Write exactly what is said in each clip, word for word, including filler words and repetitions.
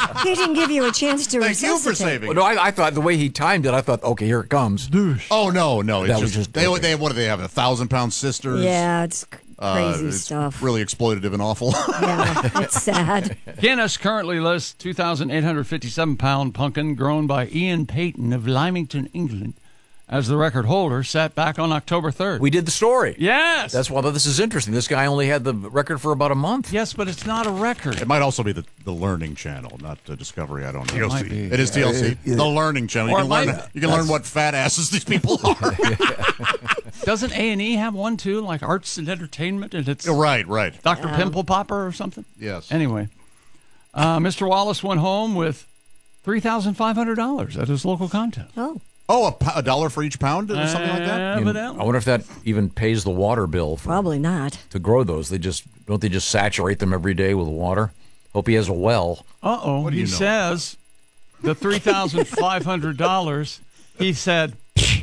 He didn't give you a chance to Thank you for resuscitate. saving. Well, no, I, I thought the way he timed it, I thought, okay, here it comes. Oh no, no, it's That was just, just- they. okay. They what do they have? A thousand pound sisters. Yeah, it's c- Uh, crazy it's stuff. Really exploitative and awful. Yeah, it's sad. Guinness currently lists two thousand eight hundred fifty-seven pound pumpkin grown by Ian Payton of Lymington, England, as the record holder, set back on October third. We did the story. Yes. That's why this is interesting. This guy only had the record for about a month. Yes, but it's not a record. It might also be the, the Learning Channel, not uh, Discovery. I don't know. It might be. It is T L C. Yeah. The Learning Channel. Or You can learn. might- You can learn what fat asses these people are. Doesn't A and E have one, too, like Arts and Entertainment? And it's right, right. Doctor Pimple Popper or something? Yes. Anyway, uh, Mister Wallace went home with three thousand five hundred dollars at his local contest. Oh, Oh, a, po- a dollar for each pound, or something like that. I mean, Evidently. I wonder if that even pays the water bill for, probably not. to grow those. They just don't they just saturate them every day with water? Hope he has a well. Uh-oh. What do He you know? says the three thousand five hundred dollars, he said, "Psh,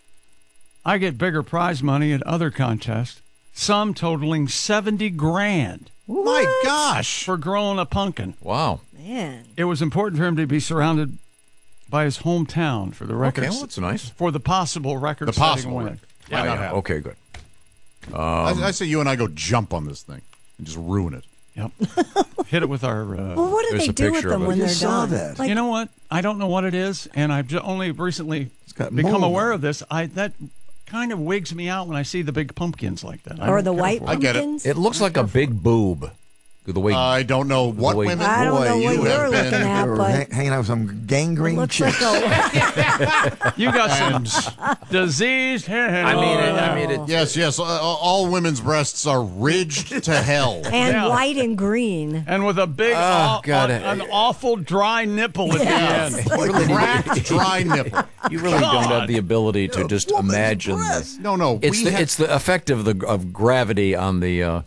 I get bigger prize money at other contests, some totaling seventy grand My gosh. for growing a pumpkin. Wow. Man. It was important for him to be surrounded by his hometown for the record. Okay, well, that's nice. For the possible record The possible win. record. Yeah, Might not yeah. happen. Okay, good. I, I say you and I go jump on this thing and just ruin it. Yep. Hit it with our. Uh, Well, what do There's they a do with picture them of it. when I they're just saw done? that. Like, you know what? I don't know what it is, and I've ju- only recently got become mold. aware of this. I that kind of wigs me out when I see the big pumpkins like that. I or don't the care white for I get it. pumpkins? It looks like a big boob. The way I don't know what Boy. women. I don't boy, know what you you're have looking been. at, They were but hang- hanging out with some gangrene looks chicks. like a. You got some diseased hair. I mean, it, I mean, it, Yes, yes. Uh, all women's breasts are ridged to hell. And Yeah. white and green. and with a big, Oh, aw- God. an awful dry nipple at Yes. the end. Like cracked, dry nipple. you really don't have the ability to just woman's imagine breast. this. No, no. It's we the have- it's the effect of the of gravity on the. Uh,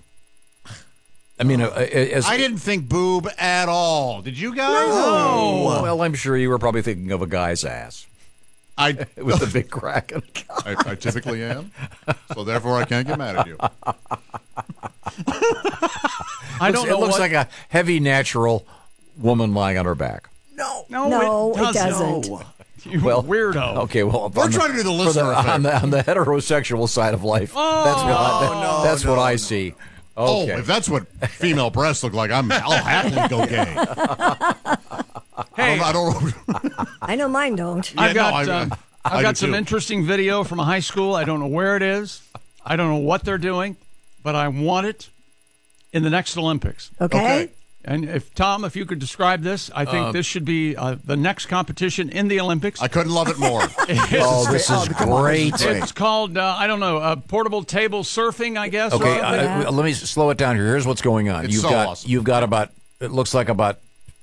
I mean, uh, as, I didn't think boob at all. Did you guys? Oh, well, I'm sure you were probably thinking of a guy's ass I, with the big crack. In it. I, I typically am. So therefore, I can't get mad at you. I don't it know looks what, like a heavy, natural woman lying on her back. No. No, No, it it doesn't. doesn't. You Well, weirdo. Okay, well, We're on trying to do the for listener effect. on the on the heterosexual side of life. that's what I, that- no, that's no, what I no. see. Oh, Okay. if that's what female breasts look like, I'm, I'll happily go gay. Hey, I don't. I don't I know mine don't. Yeah, I've no, got, I- um, I I've do got some too. interesting video from a high school. I don't know where it is. I don't know what they're doing, but I want it in the next Olympics. Okay? Okay. And if Tom, if you could describe this, I think this should be uh, the next competition in the Olympics. I couldn't love it more. Oh, this is come on, this is great. great. It's called uh, I don't know, uh, portable table surfing, I guess. Okay, or- uh, Yeah. let me slow it down here. Here's what's going on. It's you've so got awesome. you've got about it looks like about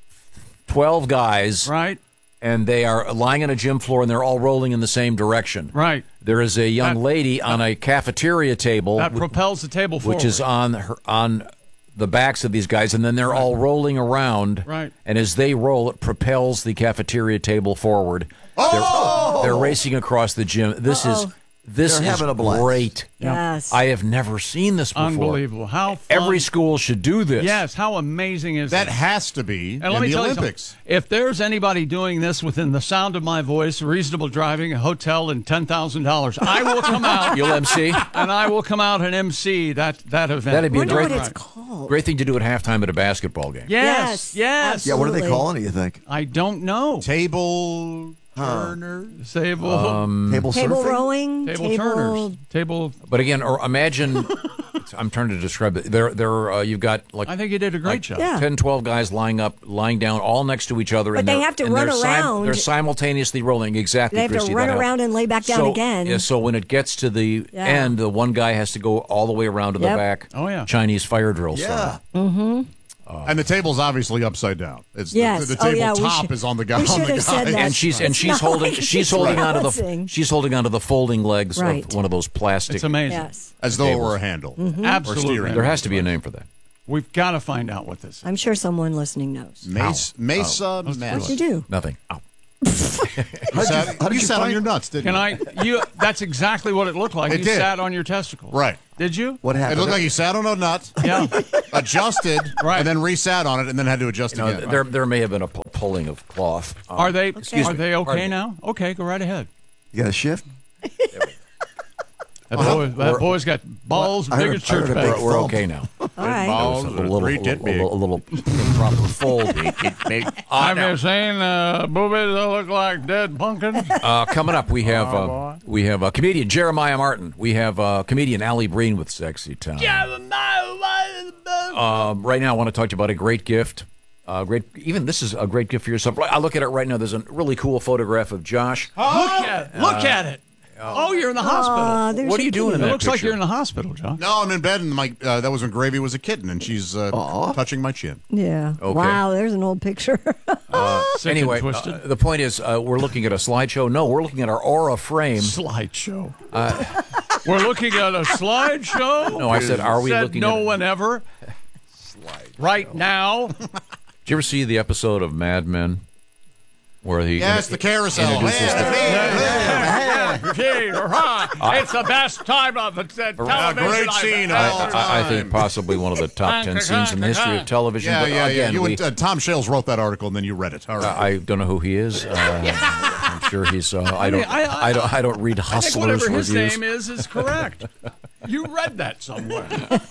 twelve guys, right, and they are lying on a gym floor, and they're all rolling in the same direction. right. There is a young That- lady on a cafeteria table, That wh- propels the table forward. which is on her on the backs of these guys, and then they're all rolling around. Right. And as they roll, it propels the cafeteria table forward. Oh! They're, they're racing across the gym. This is this They're is having a blast. great. Yes. I have never seen this before. unbelievable. How fun. Every school should do this. Yes, how amazing is That that? has to be And in let me the tell Olympics. you something. If there's anybody doing this within the sound of my voice, reasonable driving, a hotel, and ten thousand dollars, I will come out You'll M C. and I will come out and M C that that event. That'd be a wonder great, what it's called. great thing to do at halftime at a basketball game. Yes, Yes, yes. Yeah, what are they Absolutely. calling it, you think? I don't know. Table turner. Table, Um, Table, Table surfing? rowing, table, table, turners, table. But again, or imagine. I'm trying to describe it. There, there. Uh, you've got like I think you did a great like job. Yeah. ten, twelve guys lying up, lying down, all next to each other. But and they they're- have to and run they're around. they're simultaneously rolling. Exactly. They have to Christy, run that around helps. and lay back down so, again. Yeah, so when it gets to the Yeah. end, the one guy has to go all the way around to the Yep. back. Oh, yeah. Chinese fire drill Yeah. style. And the table's obviously upside down. It's Yes. the, the Oh, table yeah, we top should- is on the guy. we on should the have said guy. that. And she's and It's she's not holding like she's she's holding onto the balancing. she's holding onto the folding legs Right. of one of those plastic. It's amazing. Yes. As though it were a handle. Mm-hmm. Or Absolutely. steering. There has to be a name for that. We've got to find out what this is. I'm sure someone listening knows. Mace, Mesa Let's do Mass. What'd you do? Nothing. Ow. You How sat, did you, how did you you sat on find- your nuts, didn't Can you? I? You? That's exactly what it looked like. It you did. sat on your testicles. Right. Did you? What It happened? looked like you sat on a nut, Yeah. adjusted, Right. and then resat on it, and then had to adjust You know, again. there there may have been a p- pulling of cloth. Um, Are they Excuse are me. they okay Pardon me. now? Okay, go right ahead. You got a shift? That, boy, that boy's got balls I big heard- as church I heard a We're, big bags. we're thump. okay now. All right. Balls A are little, three a tit little, a big. little improper fold. I've been saying uh, boobies that look like dead pumpkins. Uh, coming up, we have Oh, uh, boy. we have uh, comedian Jeremiah Martin. We have uh, comedian Allie Breen with Sexy Time. Um, right now, I want to talk to you about a great gift. Uh, great, even this is a great gift for yourself. I look at it right now. There's a really cool photograph of Josh. Look at it. Look at it. Oh, you're in the hospital. Aw, there's What are your you doing kitty. in It that looks like picture? you're in the hospital, John. No, I'm in bed, and my uh, that was when Gravy was a kitten, and she's uh, touching my chin. Yeah. Okay. Wow, there's an old picture. Sick Anyway, and twisted. uh, the point is, uh, we're looking at a slideshow. No, we're looking at our Aura frame. Slideshow. We're looking at a slideshow. No, I said, are we Said looking no at? one ever. Right now. Did you ever see the episode of Mad Men where he? Yes, the carousel. introduces Yeah, the- It's the best time of the television. A great I've scene. ever- all I, I, I think time. possibly one of the top ten scenes in the history of television. Yeah, but yeah, yeah. again, You we, and uh, Tom Shales wrote that article, and then you read it. All right. I don't know who he is. Uh, I'm sure he's. Uh, I don't. I- I- I don't. I don't read I think Hustlers whatever his reviews. name is is correct. You read that somewhere.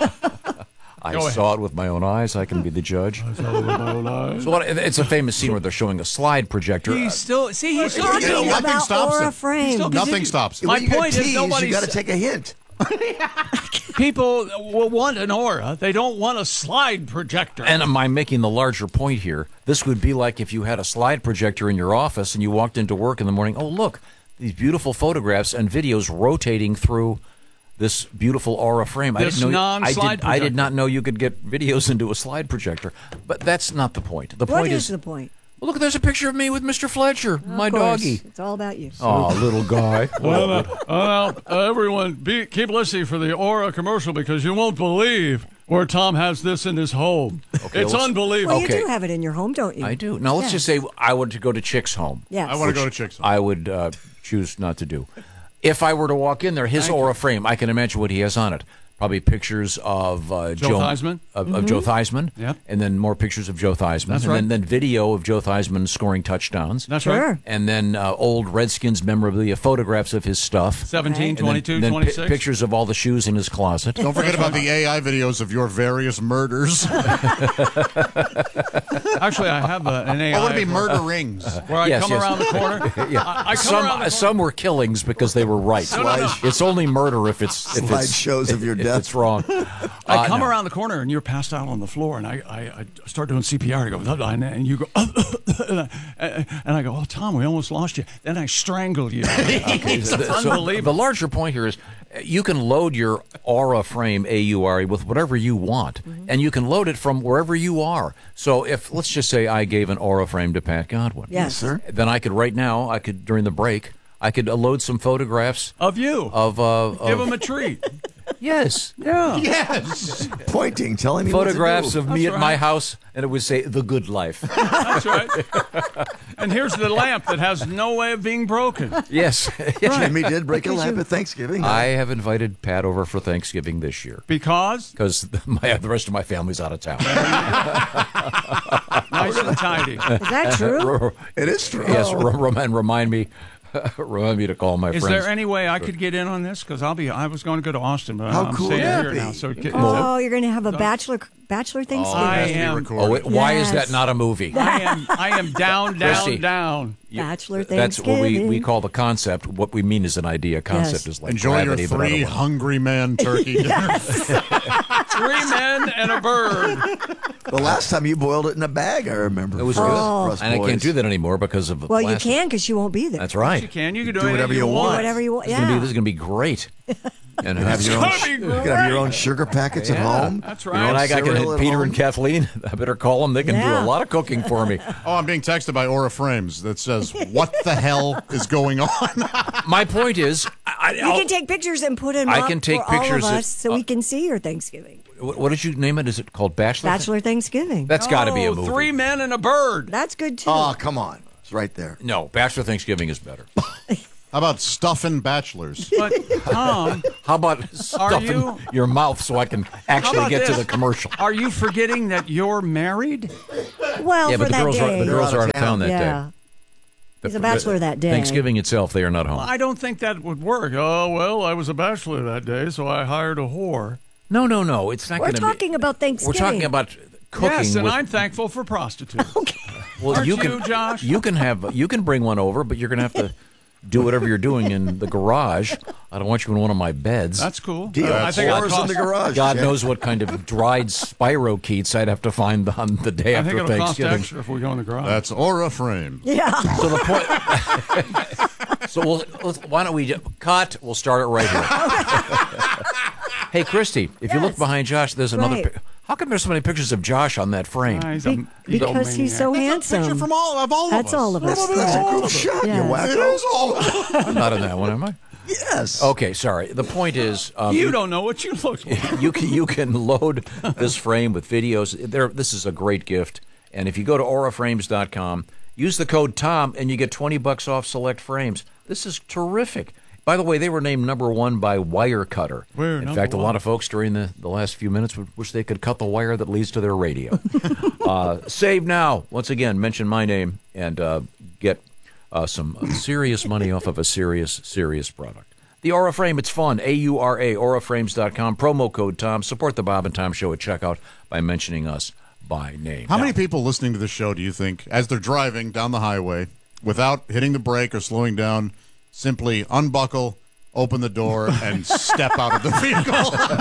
I Go ahead. saw it with my own eyes. I can be the judge. So what, it's a famous scene where they're showing a slide projector. He's still see. He's still Talking You know, nothing about stops Aura him. frame. Still- Nothing stops. My When you get point is teased, nobody's- you got to take a hint. People will want an aura. They don't want a slide projector. And am I making the larger point here? This would be like if you had a slide projector in your office and you walked into work in the morning. Oh, look, these beautiful photographs and videos rotating through this beautiful Aura frame. I This didn't know. I non-slide did, I did projector. not know you could get videos into a slide projector. But that's not the point. The What point is is, the point? well, look, there's a picture of me with Mister Fletcher, my Of course, doggy. It's all about you. Oh, little guy. well, uh, well uh, everyone, be, keep listening for the Aura commercial because you won't believe where Tom has this in his home. it's let's- unbelievable. Well, you okay. do have it in your home, don't you? I do. Now, let's Yes. just say I were to go to Chick's home. Yes. I want to go to Chicks. I would uh, choose not to do. If I were to walk in there, his Aura frame, I can imagine what he has on it. Probably pictures of uh, Joe Theismann? of, of Joe Theismann, Yep. and then more pictures of Joe Theismann, That's and right. then, then video of Joe Theismann scoring touchdowns, That's Sure. right. and then uh, old Redskins memorabilia, photographs of his stuff, seventeen, and then- twenty-two, and then pi- twenty-six. pictures of all the shoes in his closet. Don't forget about the A I videos of your various murders. Actually, I have a, an A I. I want to be where- murder rings. Where I Yes, come yes. around the corner. Yeah. I, I come some around the corner. some were killings because they were right. No, no, no. It's only murder if it's if it's Slideshows of your if death. it's wrong. I Uh, come no. around the corner and you're passed out on the floor, and I, I, I start doing C P R. I go, and and you go, and I, and I go, oh, Tom, we almost lost you. Then I strangle you. It's So the unbelievable. larger point here is uh, you can load your Aura frame, A U R E, with whatever you want, and you can load it from wherever you are. So if, let's just say I gave an Aura frame to Pat Godwin. Yes. sir. Then I could, right now, I could, during the break, I could uh, load some photographs Of you. of, uh, Give of him a treat. yes, Yeah. Yes. Pointing, telling me photographs what of to do. me That's at my right. house, and it would say "The Good Life." That's right. And here's the lamp that has no way of being broken. Yes, Jimmy did break a lamp at Thanksgiving. I have invited Pat over for Thanksgiving this year Because because my the rest of my family's out of town. nice and tidy. Is that true? It is true. Yes, rem- and remind me, remind me to call my Is friends. there any way I could get in on this? Because I'll be. I was going to go to Austin, but How I'm cool staying would that here be? now. So get, Oh, you're going to have a bachelor bachelor Thanksgiving. I Has to be am. recorded. oh, wait, why is Yes. that not a movie? I am. I am down, down, Christy. down. Bachelor That's what we, Thanksgiving. we call the concept. What we mean is an idea. Concept Yes. is like Enjoy your gravity, but three otherwise. hungry man turkey dinners. Three men and a bird. The last time you boiled it in a bag, I remember. It was for good, us- for us and I can't boys. do that anymore because of the Well, you plastic. can because you won't be there. That's right. You can. You can do, Do anything whatever you want. Whatever you want. This is gonna be- Yeah. this is going to be great. And You have your own, gonna be you can have your own sugar packets at Yeah. home. That's You know, right. and I got Cereal at Peter home. and Kathleen. I better call them. They can do Yeah. a lot of cooking for me. Oh, I'm being texted by Aura Frames that says, "What the hell is going on?" My point is, I, You can take pictures and put them I up can take for pictures all of that- us so we can see your Thanksgiving. what, what did you name it? Is it called Bachelor? Bachelor Thanksgiving. That's got to be a Oh, movie. Three men and a bird. That's good too. Oh, come on. It's right there. No, Bachelor Thanksgiving is better. How about stuffing bachelors? But Tom, How about stuffing you- your mouth so I can how actually about get to this? the commercial? Are you forgetting that you're married? Well, yeah, for but the that girls day. are the girls are out of town that yeah. day. He's a bachelor that day. Thanksgiving itself, they are not home. I don't think that would work. Oh, well, I was a bachelor that day, so I hired a whore. No, no, no. It's not We're going to be. talking about Thanksgiving. We're talking about cooking. Yes, and with, I'm thankful for prostitutes. Okay. well, Aren't you you, can, Josh? You can have. You can bring one over, but you're going to have to do whatever you're doing in the garage. I don't want you in one of my beds. That's cool. Deal. I think I'd Whores in cost, the garage. God Jeff. knows what kind of dried spirochetes I'd have to find on the day I after think it'll cost Thanksgiving. extra if we go in the garage. That's Aura Frame. Yeah. So the point. so we'll, let's, why don't we ju- cut? We'll start it right here. Hey, Christy, if you look Yes. behind Josh, there's another. Right. Pi- How come there's so many pictures of Josh on that frame? Ah, he's a- Be- he's a because he's so maniac. handsome. Picture from all of all That's of us. all of us. That's, that's a group shot, Yeah. you It wacko. is all of us. I'm not in that one, am I? Yes. Okay, sorry. The point is, um, You don't know what you look like. you can you can load this frame with videos. There, this is a great gift. And if you go to aura frames dot com, use the code Tom, and you get twenty bucks off select frames. This is terrific. By the way, they were named number one by Wirecutter. We're In number fact, a lot one. of folks during the, the last few minutes would wish they could cut the wire that leads to their radio. uh, save now. Once again, mention my name and uh, get uh, some serious money off of a serious, serious product. The Aura Frame, it's fun. A U R A, aura frames dot com. Promo code Tom. Support the Bob and Tom Show at checkout by mentioning us by name. How Now, many people listening to the show do you think, as they're driving down the highway, without hitting the brake or slowing down, simply unbuckle, open the door, and step out of the vehicle?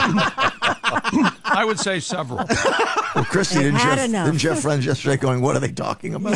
I would say several. Well, Christy, didn't had Jeff, enough. didn't Jeff friends yesterday going, what are they talking about?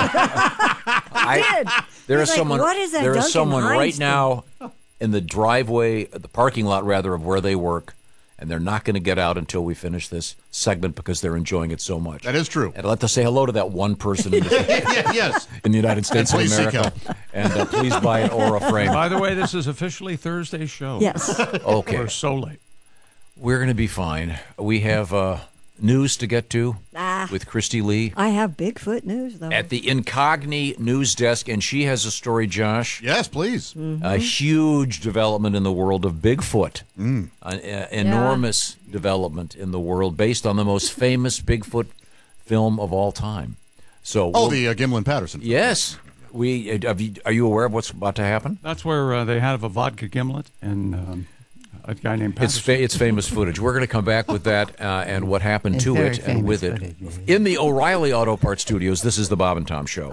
I, did. There He's is like, someone. "What is that there is Duncan someone Hines right thing?" now in the driveway, the parking lot rather, of where they work, and they're not going to get out until we finish this segment because they're enjoying it so much. That is true. And I'd like to say hello to that one person in the, Yeah, yes. in the United States of please seek America, and uh, please buy an Aura frame. By the way, this is officially Thursday's show. Yes. Okay, We're so late. we're going to be fine. We have uh, news to get to Ah. with Christy Lee I have Bigfoot news, though. at the Incogni News Desk, and she has a story, Josh. Yes, please. A huge development in the world of Bigfoot. An uh, enormous development in the world based on the most famous Bigfoot film of all time. So, Oh, we'll- the uh, Gimlin Patterson. yes. We uh, have you, are you aware of what's about to happen? That's where uh, they have a vodka gimlet and um, a guy named It's Patterson. fa- it's famous footage. We're going to come back with that uh, and what happened It's to very it and with famous it footage, in the O'Reilly Auto Parts Studios. This is the Bob and Tom Show.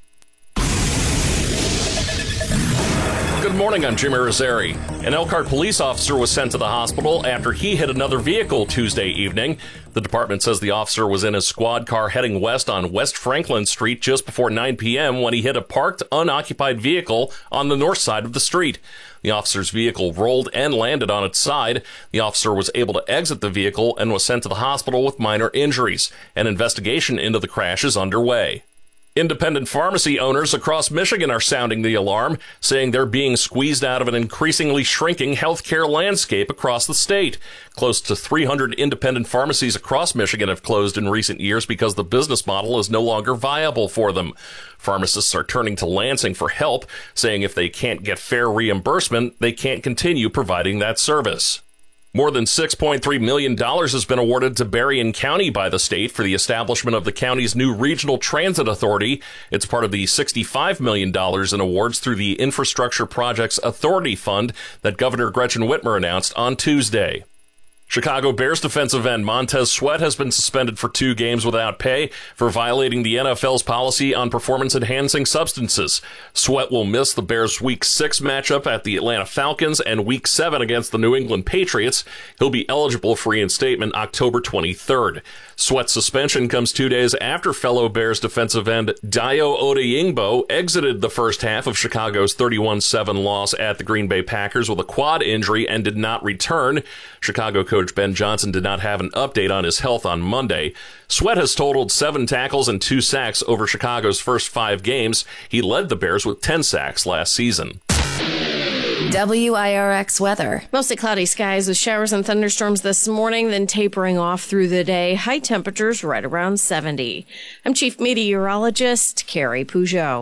Good morning, I'm Jimmy Rosari. An Elkhart police officer was sent to the hospital after he hit another vehicle Tuesday evening. The department says the officer was in his squad car heading west on West Franklin Street just before nine p.m. when he hit a parked, unoccupied vehicle on the north side of the street. The officer's vehicle rolled and landed on its side. The officer was able to exit the vehicle and was sent to the hospital with minor injuries. An investigation into the crash is underway. Independent pharmacy owners across Michigan are sounding the alarm, saying they're being squeezed out of an increasingly shrinking healthcare landscape across the state. Close to three hundred independent pharmacies across Michigan have closed in recent years because the business model is no longer viable for them. Pharmacists are turning to Lansing for help, saying if they can't get fair reimbursement, they can't continue providing that service. More than six point three million dollars has been awarded to Berrien County by the state for the establishment of the county's new Regional Transit Authority. It's part of the sixty-five million dollars in awards through the Infrastructure Projects Authority Fund that Governor Gretchen Whitmer announced on Tuesday. Chicago Bears defensive end Montez Sweat has been suspended for two games without pay for violating the N F L's policy on performance-enhancing substances. Sweat will miss the Bears' Week six matchup at the Atlanta Falcons and Week seven against the New England Patriots. He'll be eligible for reinstatement October twenty-third. Sweat's suspension comes two days after fellow Bears defensive end Dayo Odeyingbo exited the first half of Chicago's thirty-one seven loss at the Green Bay Packers with a quad injury and did not return. Chicago coach Ben Johnson did not have an update on his health on Monday. Sweat has totaled seven tackles and two sacks over Chicago's first five games. He led the Bears with ten sacks last season. W I R X weather. Mostly cloudy skies with showers and thunderstorms this morning, then tapering off through the day. High temperatures right around seventy. I'm Chief Meteorologist Carrie Peugeot.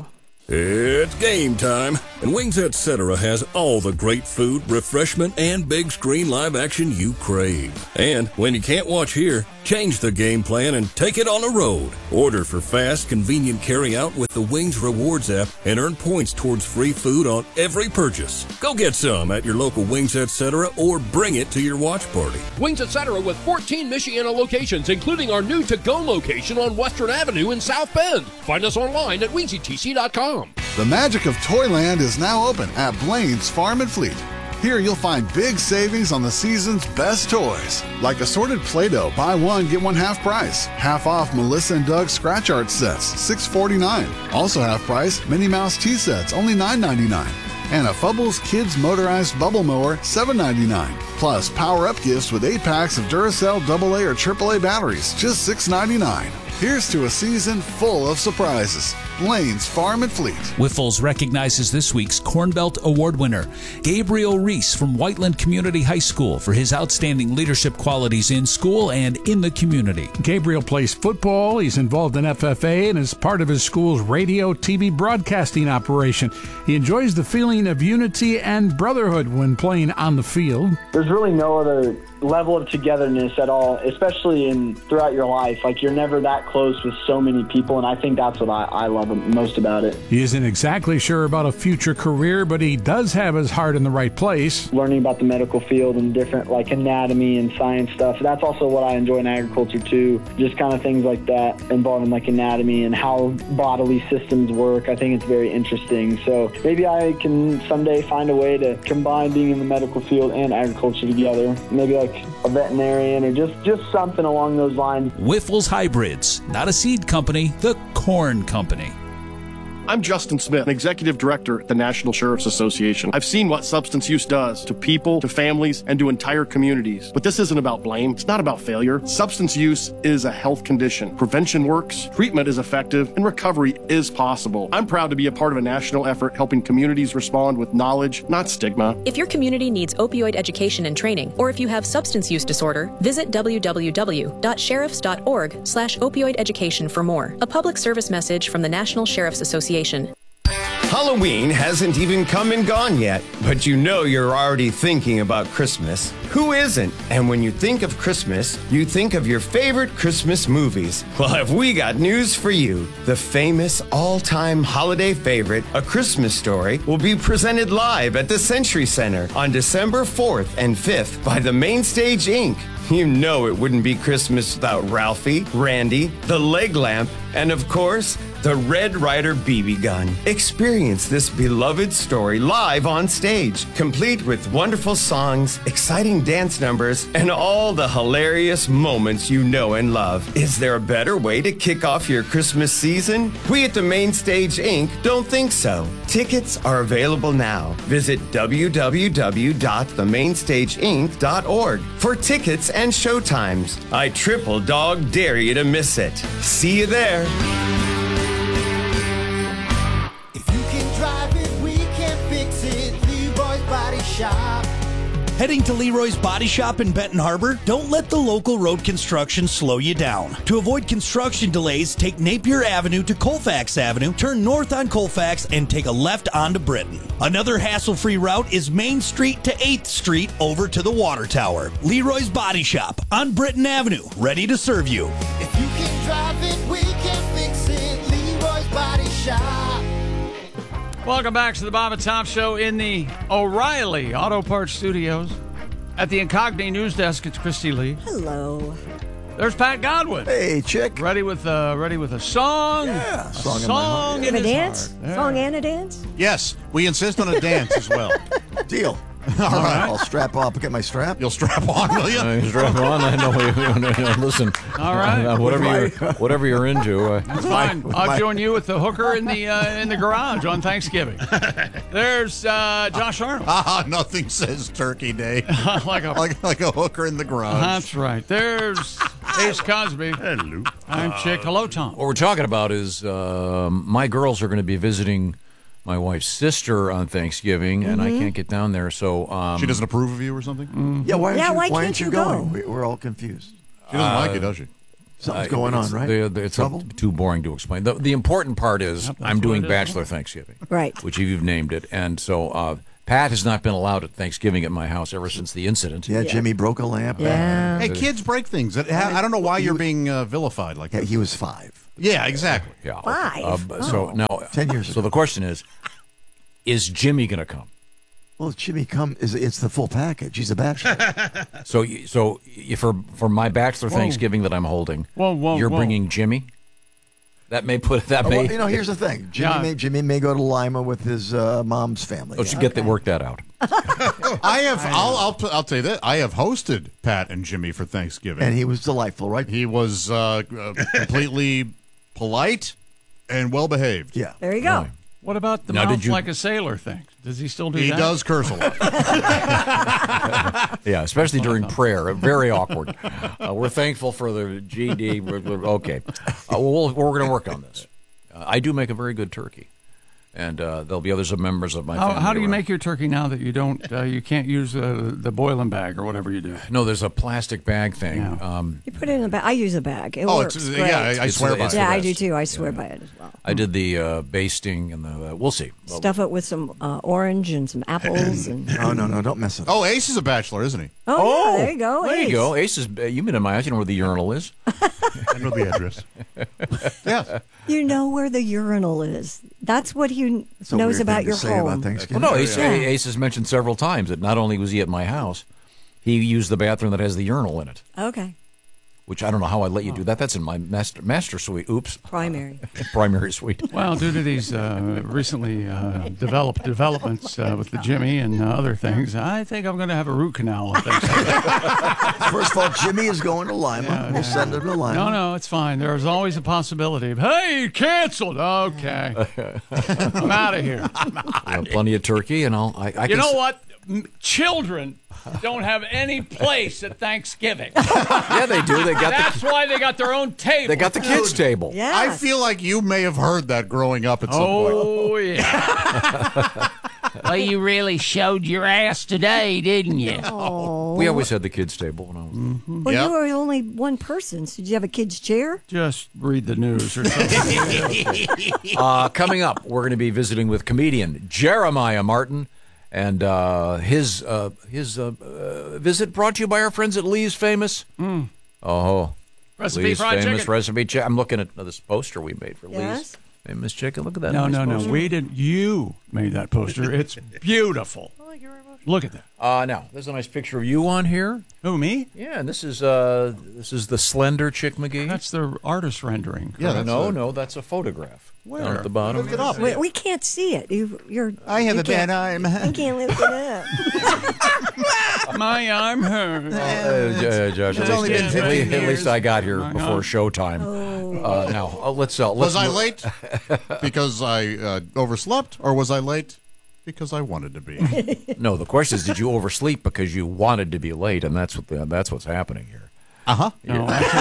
It's game time, and Wings Et Cetera has all the great food, refreshment, and big screen live action you crave. And when you can't watch here, change the game plan and take it on the road. Order for fast, convenient carry-out with the Wings Rewards app and earn points towards free food on every purchase. Go get some at your local Wings Et Cetera or bring it to your watch party. Wings Et Cetera with fourteen Michiana locations, including our new to-go location on Western Avenue in South Bend. Find us online at wings e t c dot com. The magic of Toyland is now open at Blaine's Farm and Fleet. Here you'll find big savings on the season's best toys, like assorted Play-Doh, buy one, get one half price. Half off Melissa and Doug scratch art sets, six forty-nine. Also half price Minnie Mouse tea sets, only nine ninety-nine. And a Fubbles Kids motorized bubble mower, seven ninety-nine. Plus power-up gifts with eight packs of Duracell double A or triple A batteries, just six ninety-nine. Here's to a season full of surprises. Blaine's Farm and Fleet. Whiffles recognizes this week's Corn Belt Award winner, Gabriel Reese from Whiteland Community High School, for his outstanding leadership qualities in school and in the community. Gabriel plays football, he's involved in F F A, and is part of his school's radio T V broadcasting operation. He enjoys the feeling of unity and brotherhood when playing on the field. There's really no other level of togetherness at all, especially in throughout your life. Like, you're never that close with so many people, and I think that's what I, I love most about it. He isn't exactly sure about a future career, but he does have his heart in the right place. Learning about the medical field and different, like, anatomy and science stuff. That's also what I enjoy in agriculture too. Just kind of things like that involving like anatomy and how bodily systems work. I think it's very interesting. So maybe I can someday find a way to combine being in the medical field and agriculture together. Maybe like a veterinarian or just, just something along those lines. Whiffles Hybrids, not a seed company, the corn company. I'm Justin Smith, Executive Director at the National Sheriff's Association. I've seen what substance use does to people, to families, and to entire communities. But this isn't about blame. It's not about failure. Substance use is a health condition. Prevention works, treatment is effective, and recovery is possible. I'm proud to be a part of a national effort helping communities respond with knowledge, not stigma. If your community needs opioid education and training, or if you have substance use disorder, visit w w w dot sheriffs dot org slash opioid education for more. A public service message from the National Sheriff's Association. Halloween hasn't even come and gone yet, but you know you're already thinking about Christmas. Who isn't? And when you think of Christmas, you think of your favorite Christmas movies. Well, have we got news for you? The famous all-time holiday favorite, A Christmas Story, will be presented live at the Century Center on December fourth and fifth by the Mainstage Incorporated. You know it wouldn't be Christmas without Ralphie, Randy, the leg lamp, and of course, the Red Ryder B B gun. Experience this beloved story live on stage, complete with wonderful songs, exciting dance numbers, and all the hilarious moments you know and love. Is there a better way to kick off your Christmas season? We at the Mainstage Incorporated don't think so. Tickets are available now. Visit w w w dot the mainstage inc dot org for tickets and showtimes. I triple dog dare you to miss it. See you there. Heading to Leroy's Body Shop in Benton Harbor? Don't let the local road construction slow you down. To avoid construction delays, take Napier Avenue to Colfax Avenue, turn north on Colfax, and take a left onto Britain. Another hassle-free route is Main Street to eighth Street over to the Water Tower. Leroy's Body Shop on Britain Avenue, ready to serve you. If you can drive it, we can fix it. Leroy's Body Shop. Welcome back to the Bob and Tom Show in the O'Reilly Auto Parts Studios. At the Incogni News Desk, it's Christy Lee. Hello. There's Pat Godwin. Hey, chick. Ready with uh, ready with a song. Yeah, song, a in song in a his dance? heart. Yeah. Song and a dance? Yes, we insist on a dance as well. Deal. All right. I'll strap up. Get my strap. You'll strap on, will you? Uh, strap on. I know. no, no, listen. All right. Uh, whatever you're, whatever you're into. Uh, That's fine. I'll my- join you with the hooker in the uh, in the garage on Thanksgiving. There's uh, Josh Arnold. Ah, nothing says Turkey Day like a like like a hooker in the garage. That's right. There's Ace Cosby. Hello. I'm Chick. Hello, Tom. what we're talking about is um my girls are going to be visiting my wife's sister on Thanksgiving, and I can't get down there. So um, She doesn't approve of you or something? Yeah, why aren't Yeah, you, why why can't aren't you you going? go? We- We're all confused. She doesn't Uh, like you, does she? Something's going it's- on, right? the- the- It's Trouble? too boring to explain. The, the important part is Yep, that's I'm doing what it is. Bachelor Thanksgiving. Right. Which you've named it. And so uh, Pat has not been allowed at Thanksgiving at my house ever since the incident. Yeah, Jimmy broke a lamp. Yeah. Hey, kids break things. I I don't know why you're being uh, vilified like Yeah, that. he was five. Yeah, exactly. Yeah. Five? Uh, b- So Oh. now, Ten years So ago. the question is, is Jimmy going to come? Well, Jimmy come is it's the full package. He's a bachelor. So, you- so you- for for my Bachelor Whoa. Thanksgiving that I'm holding, Whoa, whoa, you're whoa. bringing Jimmy. That may put that Oh, may. well, you know, here's the thing. Jimmy Yeah. may Jimmy may go to Lima with his uh, mom's family. Let's get that work that out. I have. I'll, I'll. I'll tell you that I have hosted Pat and Jimmy for Thanksgiving, And he was delightful, right? he was uh, uh, completely polite and well behaved. Yeah. There you go. What about the Now, mouth did you- like a sailor thing? Does he still do He that? does curse a lot. Yeah, especially during prayer. Very awkward. Uh, we're thankful for the G D. We're, we're, okay. Uh, we'll, we're going to work on this. Uh, I do make a very good turkey. And uh, there'll be others of members of my How, family. how do you around. make your turkey now that you don't? Uh, you can't use uh, the boiling bag or whatever you do. No, there's a plastic bag thing. Yeah. Um, You put it in a bag. I use a bag. It Oh, works it's, great. yeah, I, I It's swear the- by it's it. yeah, the I do best. too. I swear by it as well. I did the uh, basting and the. Uh, we'll see. Well, Stuff it with some uh, orange and some apples. and No, no, no, don't mess it up. Oh, Ace is a bachelor, isn't he? Oh, yeah, there you go. There you Ace. go. Ace is. Uh, you've been in my house. You know where the urinal is. I know the address. Yes. You know where the urinal is. That's what he It's a knows weird about thing to your say home. about Thanksgiving. Well, no, Ace, Yeah. Ace has mentioned several times that not only was he at my house, he used the bathroom that has the urinal in it. Okay. Which I don't know how I let you do that. That's in my master master suite. Oops, Primary. primary suite. Well, due to these uh, recently uh, developed developments uh, with the Jimmy and uh, other things, I think I'm going to have a root canal. I think. First of all, Jimmy is going to Lima. We'll send him to Lima. No, no, it's fine. There's always a possibility of, hey, canceled. Okay, I'm out of here. Uh, plenty of turkey, and I'll. I, I You can know s- what? M- Children don't have any place at Thanksgiving. Yeah, they do. They got That's the. why they got their own table. They got the kids table. Yeah. I feel like you may have heard that growing up at some point. Oh, yeah. Well, you really showed your ass today, didn't you? Oh. We always had the kids table when I was. Mm-hmm. Well, Yep. you were only one person. So did you have a kid's chair? Just read the news or something. Uh, coming up, we're going to be visiting with comedian Jeremiah Martin, and uh, his uh, his uh, uh, visit brought to you by our friends at Lee's Famous. Mm. Oh, Recipe Lee's fried Famous chicken. Recipe Chicken. I'm looking at this poster we made for Lee's Yes. Famous Chicken. Look at that. No, nice no, no. poster. We didn't. You made that poster. It's beautiful. Look at that. Uh, now, there's a nice picture of you on here. Who, me? Yeah, and this is uh, this is the slender Chick McGee. That's the artist rendering. Yeah, that's no, a- no, that's a photograph. Where? Down at the bottom. Lift it up. We, we can't see it. You, you're. I have you a bad can't- eye. You can't lift it up. My arm hurts. Uh, J- Josh, at, only least, been at, fifteen least, at years. least I got here I before know. showtime. Uh, now, uh, let's uh, let's Was I mo- late because I uh, overslept, or was I late because I wanted to be? No, the question is, did you oversleep because you wanted to be late, and that's what the, that's what's happening here. Uh huh. No,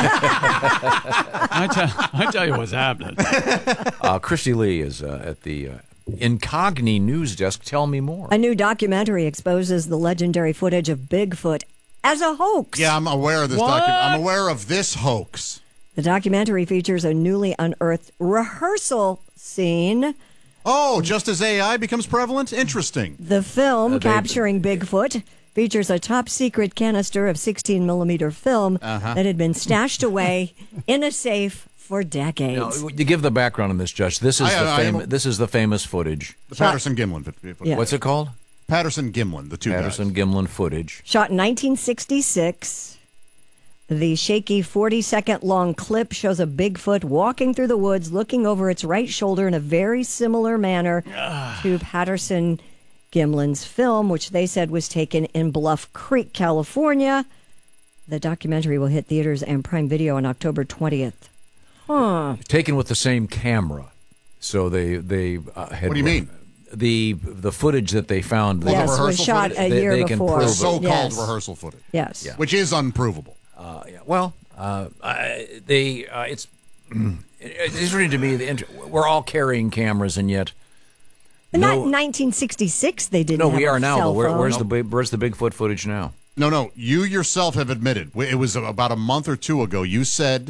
I, tell, I, tell, I tell you what's happening. Uh, Christy Lee is uh, at the uh, Incogni news desk. Tell me more. A new documentary exposes the legendary footage of Bigfoot as a hoax. Yeah, I'm aware of this What? document. I'm aware of this hoax. The documentary features a newly unearthed rehearsal scene. Oh, just as A I becomes prevalent? Interesting. The film Uh, they- capturing Bigfoot features a top secret canister of sixteen millimeter film Uh-huh. that had been stashed away in a safe for decades. Now, you give the background on this, Josh. This is I- the I- fam- I'm- this is the famous footage. The Patterson Gimlin. Yeah. What's it called? Patterson Gimlin, the two Patterson Gimlin footage. Shot in nineteen sixty-six. The shaky forty second long clip shows a Bigfoot walking through the woods, looking over its right shoulder in a very similar manner to Patterson Gimlin's film, which they said was taken in Bluff Creek, California. The documentary will hit theaters and Prime Video on October twentieth. Huh. Taken with the same camera. So they they uh, had. What do you mean? The the footage that they found. Well, the Yes, was rehearsal shot footage? a They- year they can before. prove The it. so-called Yes. rehearsal footage. Yes. Yeah. Which is unprovable. Uh, yeah. Well, uh, I, they uh, it's it's interesting to me. The int- we're all carrying cameras, and yet But no, not in nineteen sixty-six, they didn't no, have we a are now. cell But where, phone. where's the big- where's the Bigfoot footage now? No, no. You yourself have admitted. It was about a month or two ago. You said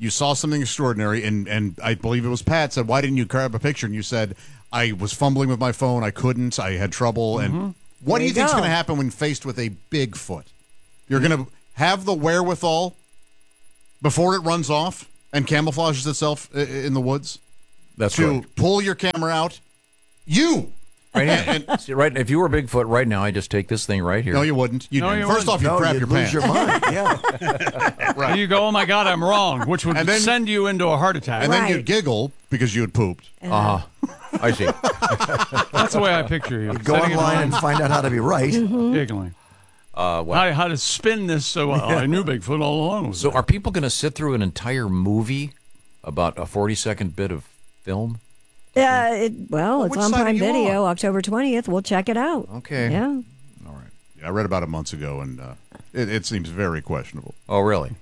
you saw something extraordinary, and, and I believe it was Pat said, why didn't you grab a picture? And you said, I was fumbling with my phone. I couldn't. I had trouble. Mm-hmm. And what There do you you think is go. going to happen when faced with a Bigfoot? You're going to have the wherewithal before it runs off and camouflages itself i- in the woods That's to right. pull your camera out? You! Right here. See, right, if you were Bigfoot right now, I just take this thing right here. No, you wouldn't. You'd, No, you first wouldn't. off, you'd No, crap you'd your lose pants. your mind. Yeah. Right. You go, oh my God, I'm wrong, which would And then- send you into a heart attack. And then Right. you'd giggle because you had pooped. Uh-huh. I see. That's the way I picture you. Go Sitting in online line, and find out how to be right. giggling. Uh, what? How, how to spin this so well. I knew Bigfoot all along. So are people going to sit through an entire movie about a forty-second bit of film? Yeah, it, well, it's which on side are Prime you Video, October twentieth. We'll check it out. Okay. Yeah. Yeah, I read about it months ago, and uh, it, it seems very questionable. Oh, really?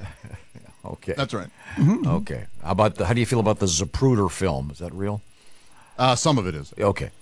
Okay. That's right. Okay. How about the, how do you feel about the Zapruder film? Is that real? Uh, some of it is. Okay.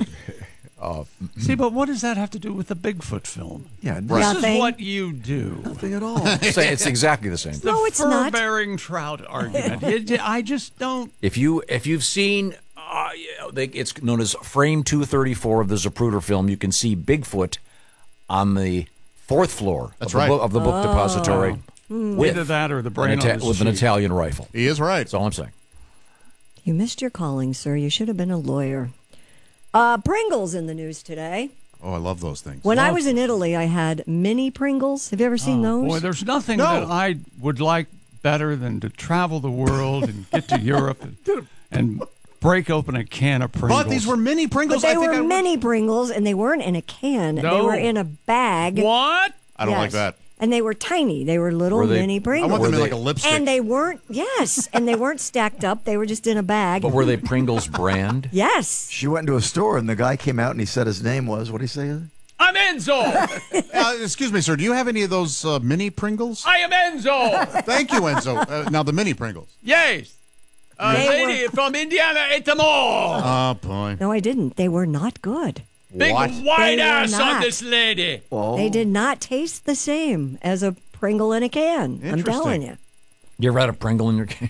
uh, See, but what does that have to do with the Bigfoot film? Yeah, This Nothing. is what you do. nothing at all. say it's exactly the same. The No, it's not. fur-bearing trout argument. It- I just don't. If you if you've seen, uh, you know, they, it's known as frame two thirty-four of the Zapruder film. You can see Bigfoot on the fourth floor That's of, right. the book, of the book depository with, Either that or the an, brain Ita- on his with an cheek. Italian rifle. He is right. That's all I'm saying. You missed your calling, sir. You should have been a lawyer. Uh, Pringles in the news today. Oh, I love those things. When I Love was in Italy, I had mini Pringles. Have you ever seen those? Boy, there's nothing No. that I would like better than to travel the world and get to Europe and, and break open a can of Pringles. But these were mini But Pringles. they I think were I would- mini Pringles, and they weren't in a can. They No. were in a bag. What? I don't like Yes. that. And they were tiny. They were little Were they- mini I Pringles. want them Were in like they- a lipstick. And they weren't, yes, and they weren't stacked up. They were just in a bag. But were they Pringles brand? Yes. She went into a store and the guy came out and he said his name was, what did he say? I'm Enzo. uh, excuse me, sir. Do you have any of those uh, mini Pringles? I am Enzo. Thank you, Enzo. Uh, now the mini Pringles. Yes. A They lady from Indiana ate them all. Oh boy. No, I didn't. They were not good. Big What? white They were ass on not. this lady. Oh. They did not taste the same as a Pringle in a can. I'm Interesting. telling you. You ever had a Pringle in your can?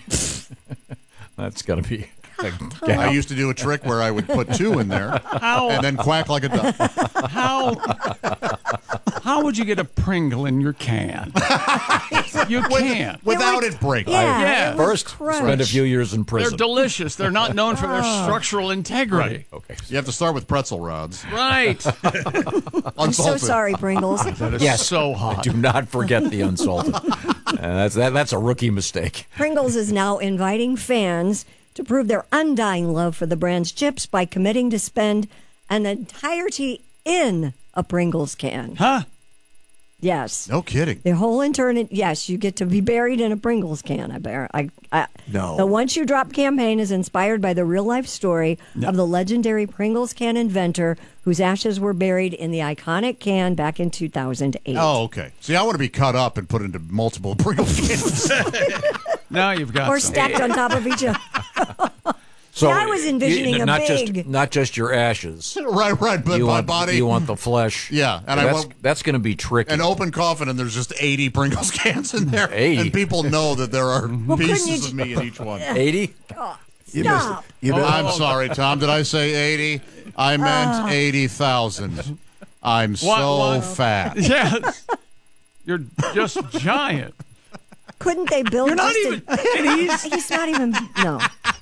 That's got to be. I used to do a trick where I would put two in there How? and then quack like a duck. How? How would you get a Pringle in your can? You can't. Without it breaking. Yeah. Yeah. it was First, crushed. spent a few years in They're prison. delicious. They're not known for their Oh. structural integrity. Okay. You have to start with pretzel rods. Right. I'm so Unsalted. sorry, Pringles. That is Yes. so hot. Do not forget the unsalted. Uh, that's that, that's a rookie mistake. Pringles is now inviting fans to prove their undying love for the brand's chips by committing to spend an entirety in a Pringles can. Huh? Yes. No kidding. The whole intern, yes, you get to be buried in a Pringles can. I bear. I, I No. The Once You Drop campaign is inspired by the real life story of the legendary Pringles can inventor whose ashes were buried in the iconic can back in two thousand eight. Oh, okay. See, I want to be cut up and put into multiple Pringles cans. Now you've got Or some. stacked on top of each other. So Yeah, I was envisioning you- a not big- just not just your ashes. right, right. But you my want, body. You want the flesh. Yeah, and I that's want that's going to be tricky. an open coffin, and there's just eighty Pringles cans in there, eighty. and people know that there are couldn't pieces you of ju- me in each one. Eighty. You missed it. Stop. You Oh, missed I'm it. sorry, Tom. Did I say eighty? I meant eighty thousand. I'm so What- what? fat. Yes. You're just giant. Couldn't they build You're not just even. a- And he's. He's not even. No.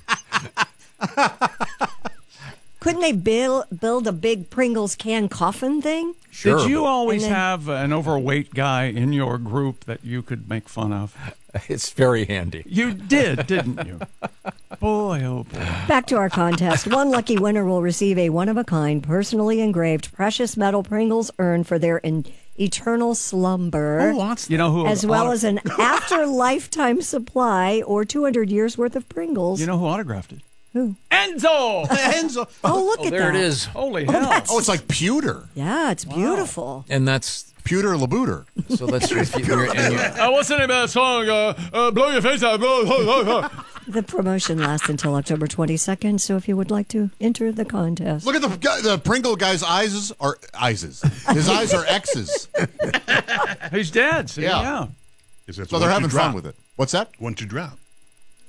Couldn't they build build a big Pringles can coffin thing? Sure. Did you but always And then- have an overweight guy in your group that you could make fun of? It's very handy. You did, didn't you? Boy, oh boy. Back to our contest. One lucky winner will receive a one-of-a-kind, personally engraved precious metal Pringles urn for their in- eternal slumber, You know who? as well auto- as an after-lifetime supply or two hundred years worth of Pringles. You know who autographed it? Who? Enzo. Enzo. Oh, look Oh, at there that. it is. Holy hell! Oh, it's like pewter. Yeah, it's beautiful. And that's Pewter Labooter. so. That's if you, you're, and you, Uh, what's the name of that song? Uh, uh, blow your face out. Blow, blow, blow, blow. The promotion lasts until October twenty-second, so if you would like to enter the contest. Look at the guy, the Pringle guy's eyes are eyes. His eyes are X's. He's dead. See? Yeah. Yeah. So they're having fun with it. What's that? One to drop.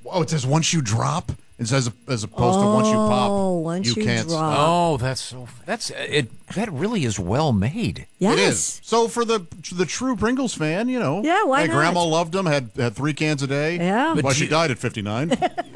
Oh, it says once you drop. It says as opposed to once you pop, Oh, once you can't. drop. Oh, that's so. That's it. That really is well made. Yes. It is. So for the the true Pringles fan, you know. Yeah, why hey, not? Grandma loved them. Had had three cans a day. Yeah. Well, But she you- died at fifty-nine.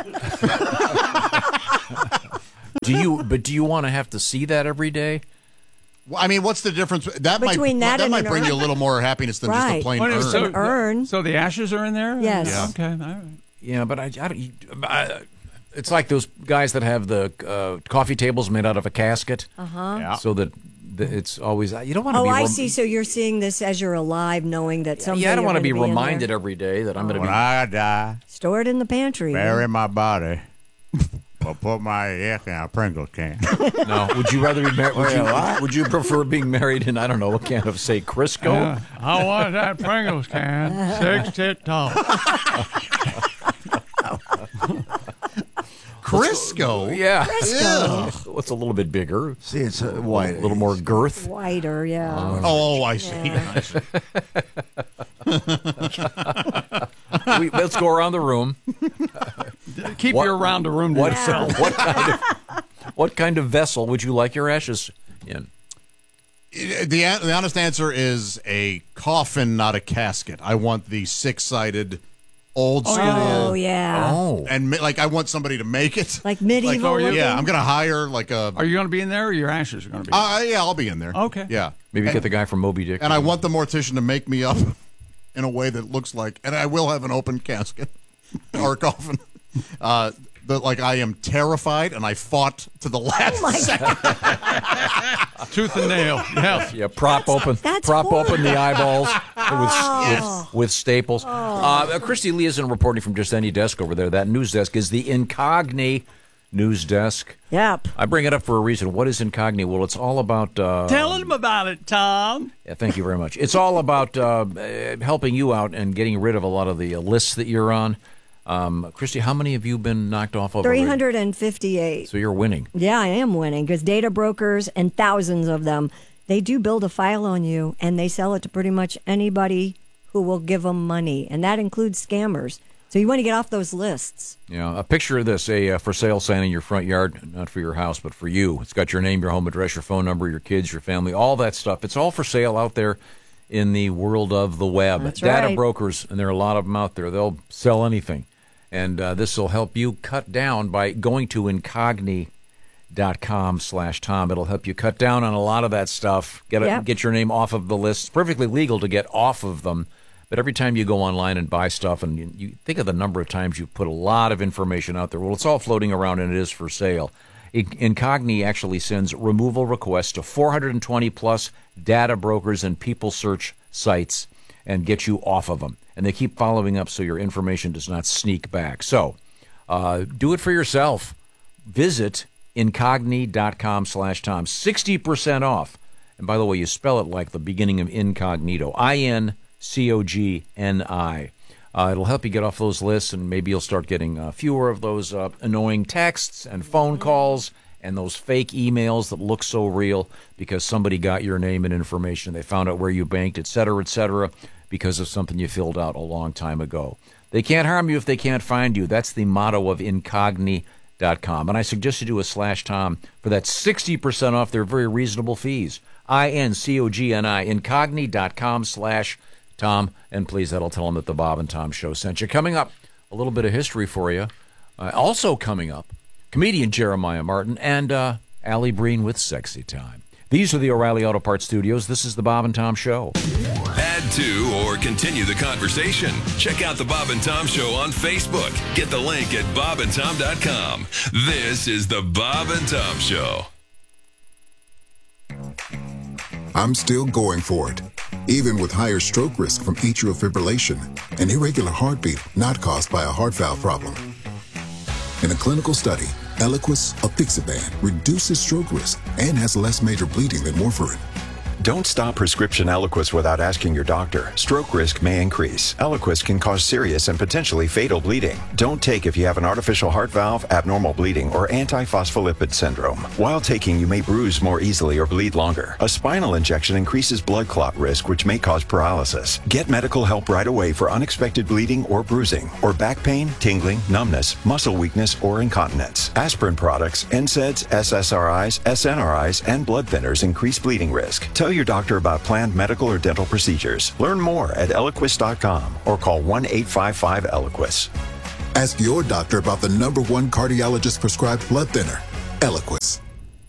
Do you? But do you want to have to see that every day? Well, I mean, what's the difference? That Between might that that and might an bring you a urn. little more happiness than just Right. a plain What urn. is- so, An urn. So the ashes are in there? Yes. Yeah. Okay. All right. Yeah, but I, I don't. you- I, it's like those guys that have the uh, coffee tables made out of a casket, Uh-huh. Yeah. so that the, it's always. You don't want to Oh, be. I rem- see. So you're seeing this as you're alive, knowing that someday Yeah, I don't want to be in there. reminded every day that I'm going to When be. I die, Store it in the pantry. bury my body, or put my egg in a Pringles can. No, would you rather be married? Would you, would you prefer being married in I don't know a can of say Crisco? Yeah. I want that Pringles can, six tit tall. Crisco. Yeah. Crisco. What's a little bit bigger? See, it's uh, A white. little more girth. Whiter, yeah. Oh, I see. I see. We, let's go around the room. Keep What- your around the room to What, yourself. what, kind of, what kind of vessel would you like your ashes in? The, the honest answer is a coffin, not a casket. I want the six-sided, old Oh, school. yeah. Oh, yeah. Oh. And ma- like I want somebody to make it. Like medieval Like, looking? yeah, I'm gonna hire like a. Are you going to be in there or your ashes are going to be in Uh, yeah, I'll be in there. Okay. Yeah. Maybe and, get the guy from Moby Dick. and I want the mortician to make me up in a way that looks like, and I will have an open casket or coffin. Uh, but like I am terrified, and I fought to the last second. Tooth and nail. Yeah. Yeah, prop open, That's prop open the horrible. eyeballs with, Oh. with with staples. Uh, Christy Lee isn't reporting from just any desk over there. That news desk is the Incogni news desk. Yep. I bring it up for a reason. What is Incogni? Well, it's all about. Uh, Tell him about it, Tom. Yeah, thank you very much. It's all about uh, uh, helping you out and getting rid of a lot of the uh, lists that you're on. Um, Christy, how many have you been knocked off of? three already? hundred fifty-eight. So you're winning. Yeah, I am winning because data brokers and thousands of them, they do build a file on you and they sell it to pretty much anybody who will give them money. And that includes scammers. So you want to get off those lists. Yeah, a picture of this, a uh, for sale sign in your front yard, not for your house, but for you. It's got your name, your home address, your phone number, your kids, your family, all that stuff. It's all for sale out there in the world of the web. That's Data right. brokers, and there are a lot of them out there. They'll sell anything. And uh, this will help you cut down by going to incogni dot com slash Tom. It'll help you cut down on a lot of that stuff. Get a, Yep. get your name off of the list. It's perfectly legal to get off of them. But every time you go online and buy stuff, and you, you think of the number of times you put a lot of information out there, well, it's all floating around and it is for sale. In- Incogni actually sends removal requests to four hundred twenty plus data brokers and people search sites and get you off of them. And they keep following up so your information does not sneak back. So uh, do it for yourself. Visit incogni dot com slash Tom. sixty percent off. And by the way, you spell it like the beginning of incognito. I N C O G N I. Uh, it'll help you get off those lists, and maybe you'll start getting uh, fewer of those uh, annoying texts and phone calls and those fake emails that look so real because somebody got your name and information. They found out where you banked, et cetera, et cetera, because of something you filled out a long time ago. They can't harm you if they can't find you. That's the motto of incogni dot com. And I suggest you do a slash Tom for that sixty percent off their very reasonable fees. I N C O G N I, incogni dot com slash Tom. And please, that'll tell them that the Bob and Tom Show sent you. Coming up, a little bit of history for you. Uh, also coming up, comedian Jeremiah Martin and uh, Allie Breen with Sexy Time. These are the O'Reilly Auto Parts Studios. This is the Bob and Tom Show. Add to or continue the conversation. Check out the Bob and Tom Show on Facebook. Get the link at bob and tom dot com. This is the Bob and Tom Show. I'm still going for it, even with higher stroke risk from atrial fibrillation, an irregular heartbeat not caused by a heart valve problem. In a clinical study, Eliquis apixaban reduces stroke risk and has less major bleeding than warfarin. Don't stop prescription Eliquis without asking your doctor. Stroke risk may increase. Eliquis can cause serious and potentially fatal bleeding. Don't take if you have an artificial heart valve, abnormal bleeding, or antiphospholipid syndrome. While taking, you may bruise more easily or bleed longer. A spinal injection increases blood clot risk, which may cause paralysis. Get medical help right away for unexpected bleeding or bruising, or back pain, tingling, numbness, muscle weakness, or incontinence. Aspirin products, N SAIDs, S S R Is, S N R Is, and blood thinners increase bleeding risk. Tell your doctor about planned medical or dental procedures. Learn more at Eliquis dot com or call one eight five five Eliquis. Ask your doctor about the number one cardiologist prescribed blood thinner, Eliquis.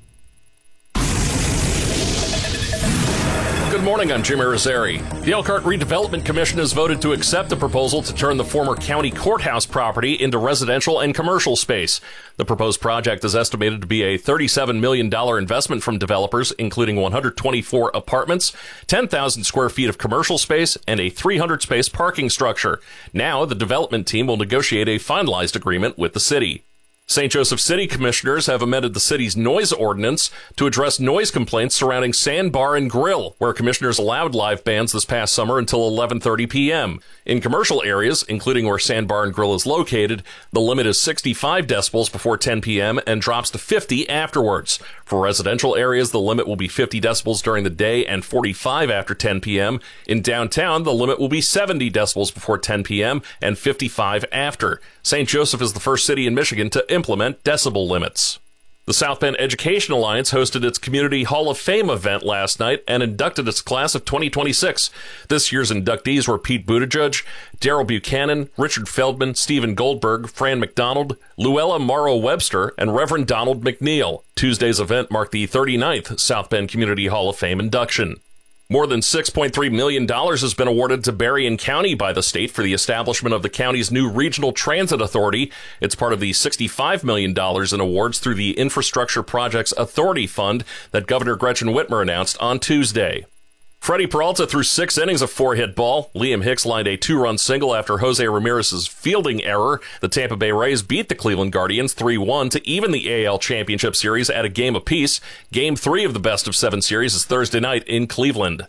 Good morning, I'm Jim Irizarry. The Elkhart Redevelopment Commission has voted to accept a proposal to turn the former county courthouse property into residential and commercial space. The proposed project is estimated to be a thirty-seven million dollars investment from developers, including one hundred twenty-four apartments, ten thousand square feet of commercial space, and a three hundred space parking structure. Now, the development team will negotiate a finalized agreement with the city. Saint Joseph City commissioners have amended the city's noise ordinance to address noise complaints surrounding Sand Bar and Grill, where commissioners allowed live bands this past summer until eleven thirty p.m. In commercial areas, including where Sand Bar and Grill is located, the limit is sixty-five decibels before ten p.m. and drops to fifty afterwards. For residential areas, the limit will be fifty decibels during the day and forty-five after ten p.m. In downtown, the limit will be seventy decibels before ten p.m. and fifty-five after. Saint Joseph is the first city in Michigan to implement decibel limits. The South Bend Education Alliance hosted its Community Hall of Fame event last night and inducted its class of twenty twenty-six. This year's inductees were Pete Buttigieg, Daryl Buchanan, Richard Feldman, Stephen Goldberg, Fran McDonald, Luella Morrow Webster, and Reverend Donald McNeil. Tuesday's event marked the thirty-ninth South Bend Community Hall of Fame induction. More than six point three million dollars has been awarded to Berrien County by the state for the establishment of the county's new Regional Transit Authority. It's part of the sixty-five million dollars in awards through the Infrastructure Projects Authority Fund that Governor Gretchen Whitmer announced on Tuesday. Freddie Peralta threw six innings of four-hit ball. Liam Hicks lined a two-run single after Jose Ramirez's fielding error. The Tampa Bay Rays beat the Cleveland Guardians three one to even the A L Championship Series at a game apiece. Game three of the best-of-seven series is Thursday night in Cleveland.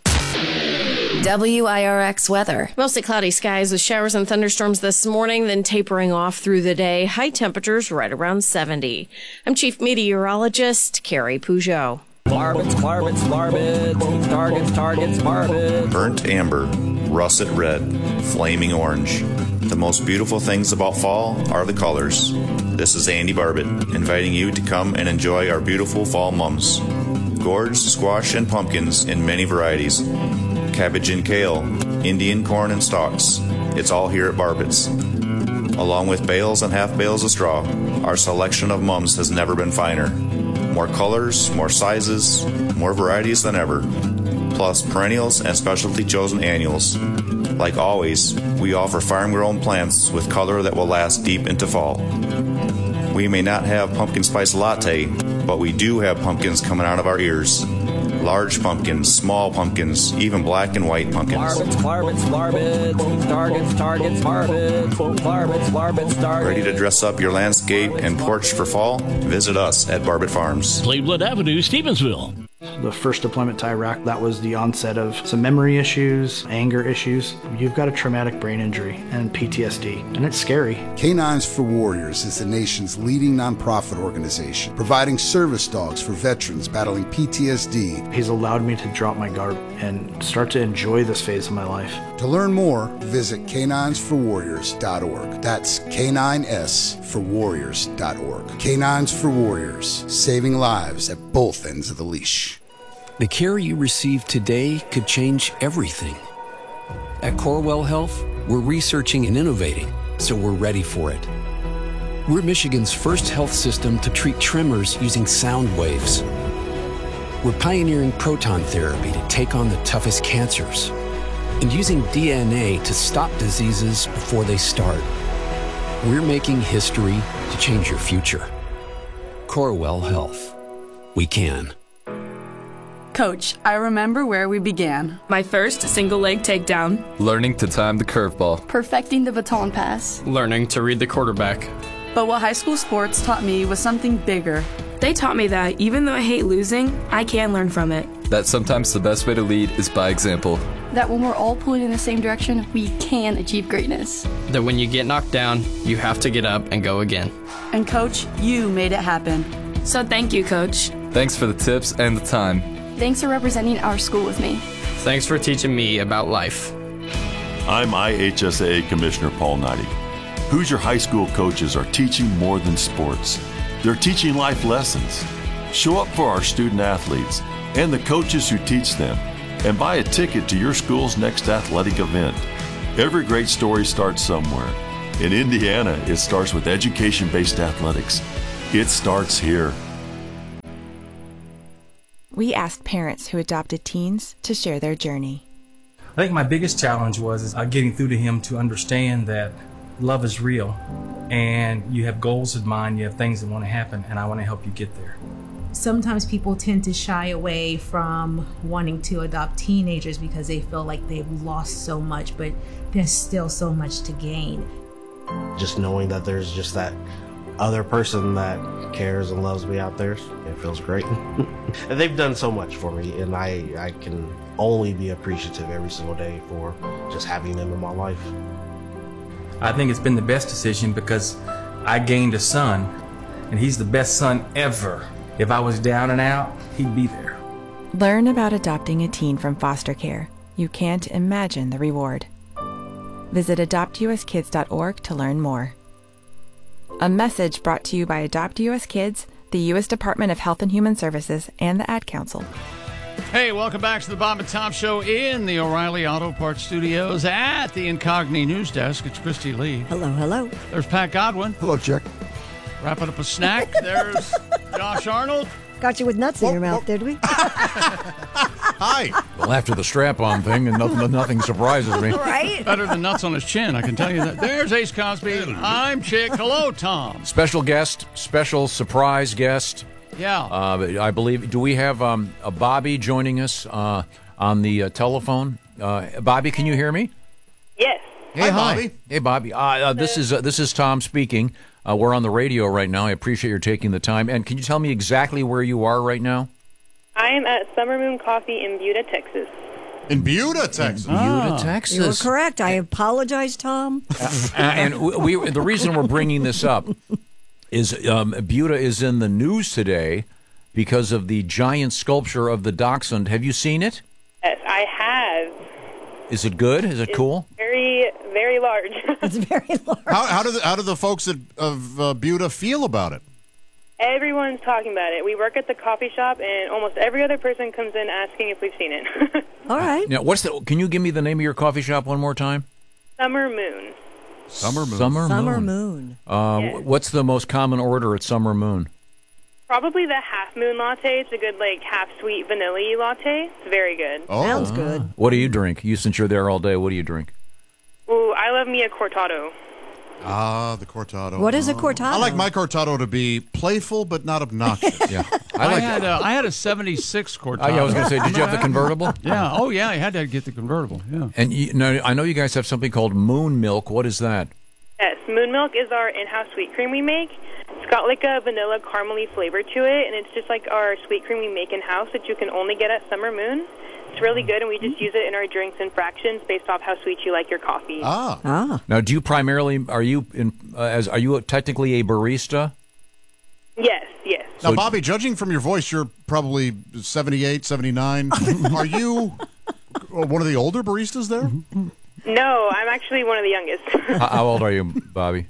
W I R X weather. Mostly cloudy skies with showers and thunderstorms this morning, then tapering off through the day. High temperatures right around seventy. I'm Chief Meteorologist Carrie Peugeot. Barbets, barbets, barbets, targets, targets, barbets. Burnt amber, russet red, flaming orange. The most beautiful things about fall are the colors. This is Andy Barbet, inviting you to come and enjoy our beautiful fall mums. Gourds, squash, and pumpkins in many varieties. Cabbage and kale, Indian corn and stalks. It's all here at Barbet's. Along with bales and half bales of straw, our selection of mums has never been finer. More colors, more sizes, more varieties than ever. Plus perennials and specialty chosen annuals. Like always, we offer farm-grown plants with color that will last deep into fall. We may not have pumpkin spice latte, but we do have pumpkins coming out of our ears. Large pumpkins, small pumpkins, even black and white pumpkins. Barbets, barbets, barbets, targets, targets, barbets, barbets, barbets, targets. Ready to dress up your landscape and porch for fall? Visit us at Barbet Farms. Cleveland Avenue, Stevensville. The first deployment to Iraq, that was the onset of some memory issues, anger issues. You've got a traumatic brain injury and P T S D, and it's scary. Canines for Warriors is the nation's leading nonprofit organization, providing service dogs for veterans battling P T S D. He's allowed me to drop my guard and start to enjoy this phase of my life. To learn more, visit canines for warriors dot org. That's K nine S for warriors dot org. Canines for Warriors, saving lives at both ends of the leash. The care you receive today could change everything. At Corewell Health, we're researching and innovating, so we're ready for it. We're Michigan's first health system to treat tremors using sound waves. We're pioneering proton therapy to take on the toughest cancers and using D N A to stop diseases before they start. We're making history to change your future. Corewell Health. We can. Coach, I remember where we began. My first single leg takedown. Learning to time the curveball. Perfecting the baton pass. Learning to read the quarterback. But what high school sports taught me was something bigger. They taught me that even though I hate losing, I can learn from it. that sometimes the best way to lead is by example. That when we're all pulling in the same direction, we can achieve greatness. That when you get knocked down, you have to get up and go again. And Coach, you made it happen. So thank you, Coach. Thanks for the tips and the time. Thanks for representing our school with me. Thanks for teaching me about life. I'm I H S A A Commissioner Paul Neidig. Hoosier High School coaches are teaching more than sports. They're teaching life lessons. Show up for our student athletes and the coaches who teach them, and buy a ticket to your school's next athletic event. Every great story starts somewhere. In Indiana, it starts with education-based athletics. It starts here. We asked parents who adopted teens to share their journey. I think my biggest challenge was is, uh, getting through to him to understand that love is real, and you have goals in mind, you have things that want to happen, and I want to help you get there. Sometimes people tend to shy away from wanting to adopt teenagers because they feel like they've lost so much, but there's still so much to gain. Just knowing that there's just that other person that cares and loves me out there, it feels great. And they've done so much for me, and I, I can only be appreciative every single day for just having them in my life. I think it's been the best decision because I gained a son, and he's the best son ever. If I was down and out, he'd be there. Learn about adopting a teen from foster care. You can't imagine the reward. Visit adopt u s kids dot org to learn more. A message brought to you by Adopt U S Kids, the U S Department of Health and Human Services, and the Ad Council. Hey, welcome back to the Bob and Tom Show in the O'Reilly Auto Parts Studios at the Incogni News Desk. It's Christy Lee. Hello, hello. There's Pat Godwin. Hello, Chuck. Wrapping up a snack. There's Josh Arnold. Got you with nuts in your mouth, did we? Hi. Well, after the strap-on thing, and nothing, nothing surprises me. Right? Better than nuts on his chin, I can tell you that. There's Ace Cosby. I'm Chick. Hello, Tom. Special guest, special surprise guest. Yeah. Uh, I believe, do we have um, a Bobby joining us uh, on the uh, telephone? Uh, Bobby, can you hear me? Yes. Hey, hi, Bobby. Hey, Bobby. Uh, uh, this is uh, this is Tom speaking. Uh, we're on the radio right now. I appreciate your taking the time. And can you tell me exactly where you are right now? I am at Summer Moon Coffee in Buda, Texas. In Buda, Texas. In Buda, Texas. You were correct. I apologize, Tom. Uh, and we, we the reason we're bringing this up is um, Buda is in the news today because of the giant sculpture of the dachshund. Have you seen it? Yes, I have. Is it good? Is it It's cool? Very, very large. It's very large. How, how, do the, how do the folks at, of uh, Buda feel about it? Everyone's talking about it. We work at the coffee shop, and almost every other person comes in asking if we've seen it. All right. Now, what's the? Can you give me the name of your coffee shop one more time? Summer Moon. Summer Moon. Summer Moon. Summer Moon. Uh, Yes. What's the most common order at Summer Moon? Probably the half moon latte. It's a good, like, half sweet vanilla latte. It's very good. Oh. Sounds good. What do you drink? You since you're there all day, what do you drink? Ooh, I love me a cortado. Ah, the cortado. What is a cortado? I like my cortado to be playful but not obnoxious. Yeah, I, I like. had a, I had a seventy-six Cortado. Oh, yeah, I was going to say, did you have the convertible? Yeah. Oh, yeah. I had to get the convertible. Yeah. And you, now, I know you guys have something called Moon Milk. What is that? Yes, Moon Milk is our in-house sweet cream we make. It's got like a vanilla caramely flavor to it, and it's just like our sweet cream we make in-house that you can only get at Summer Moon. It's really good, and we just use it in our drinks and fractions based off how sweet you like your coffee. Ah. Ah. Now, do you primarily are you in uh, as are you technically a barista? Yes, yes. Now, Bobby, judging from your voice, you're probably seventy-eight, seventy-nine. Are you one of the older baristas there? No, I'm actually one of the youngest. how, how old are you, Bobby?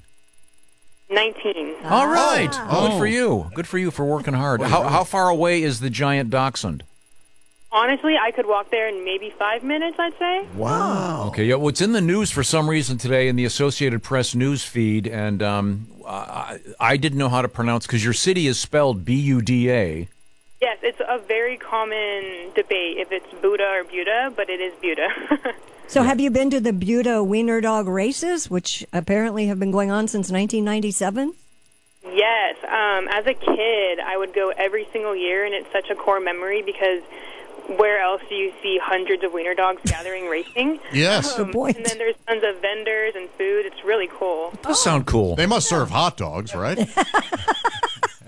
nineteen. All right. Oh. Good for you. Good for you for working hard. How, how far away is the giant dachshund? Honestly, I could walk there in maybe five minutes, I'd say. Wow. Okay. Yeah. Well, it's in the news for some reason today in the Associated Press news feed, and um, I, I didn't know how to pronounce because your city is spelled B U D A. Yes, it's a very common debate if it's Buda or Buda, but it is Buda. So have you been to the Buda Wiener Dog races, which apparently have been going on since nineteen ninety-seven? Yes. Um, as a kid, I would go every single year, and it's such a core memory because where else do you see hundreds of wiener dogs gathering racing? Yes. Um, and then there's tons of vendors and food. It's really cool. Does sound cool. They must serve hot dogs, right?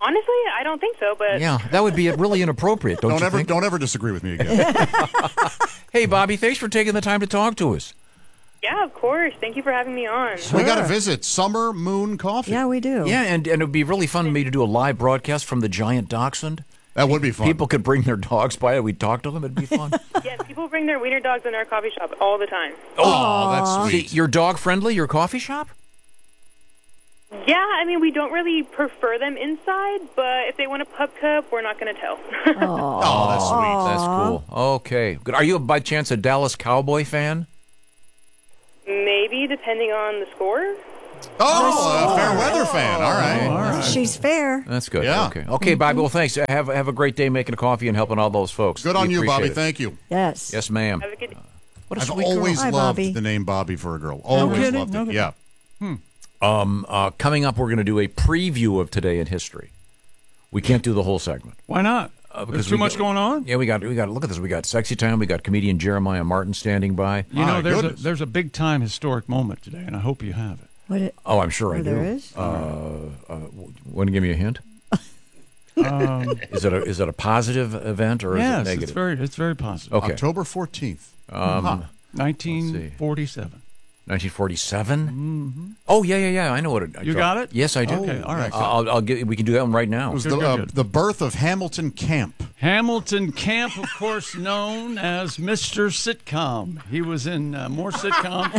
Honestly, I don't think so, but Yeah, that would be really inappropriate, don't, Don't you ever, think? don't ever disagree with me again. Hey, Bobby, thanks for taking the time to talk to us. yeah, of course. Thank you for having me on. We got to visit Summer Moon Coffee. Yeah, we do. Yeah, and, and it would be really fun for me to do a live broadcast from the giant dachshund. That would be fun. People could bring their dogs by, we'd talk to them, it'd be fun. Yes, people bring their wiener dogs in our coffee shop all the time. Oh, that's sweet. You're dog friendly, your coffee shop? Yeah, I mean, we don't really prefer them inside, but if they want a pup cup, we're not going to tell. Oh, that's sweet. That's cool. Okay. Good. Are you, by chance, a Dallas Cowboy fan? Maybe, depending on the score. Oh, a fair weather fan. All right. All right. She's fair. That's good. Yeah. Okay. Okay, Bobby. Well, thanks. Have have a great day making a coffee and helping all those folks. Good We on you, appreciate Bobby. it. Thank you. Yes. Yes, ma'am. Have a good What a I've sweet always girl. loved Bobby. the name Bobby for a girl. Always kidding? loved it. No kidding. Yeah. Um, uh, coming up, we're going to do a preview of Today in History. We can't do the whole segment. Why not? Uh, There's we too much got- going on. Yeah, we got we got look at this. We got Sexy Time. We got comedian Jeremiah Martin standing by. You know, My there's a, goodness. there's a big time historic moment today, and I hope you have it. What it, Oh, I'm sure I Oh, do. there is? Uh, uh, want to give me a hint? Um, Is it a is it a positive event or is yes, it it's negative? very it's very positive. Okay. October fourteenth. Um, Huh. nineteen forty-seven. nineteen forty-seven. Oh yeah, yeah, yeah. I know what it. I You tried- got it? Yes, I do. Okay, all right. I'll, I'll get. We can do that one right now. It was Good, the, good, uh, good. the birth of Hamilton Camp. Hamilton Camp, of course, known as Mister Sitcom. He was in uh, more sitcom.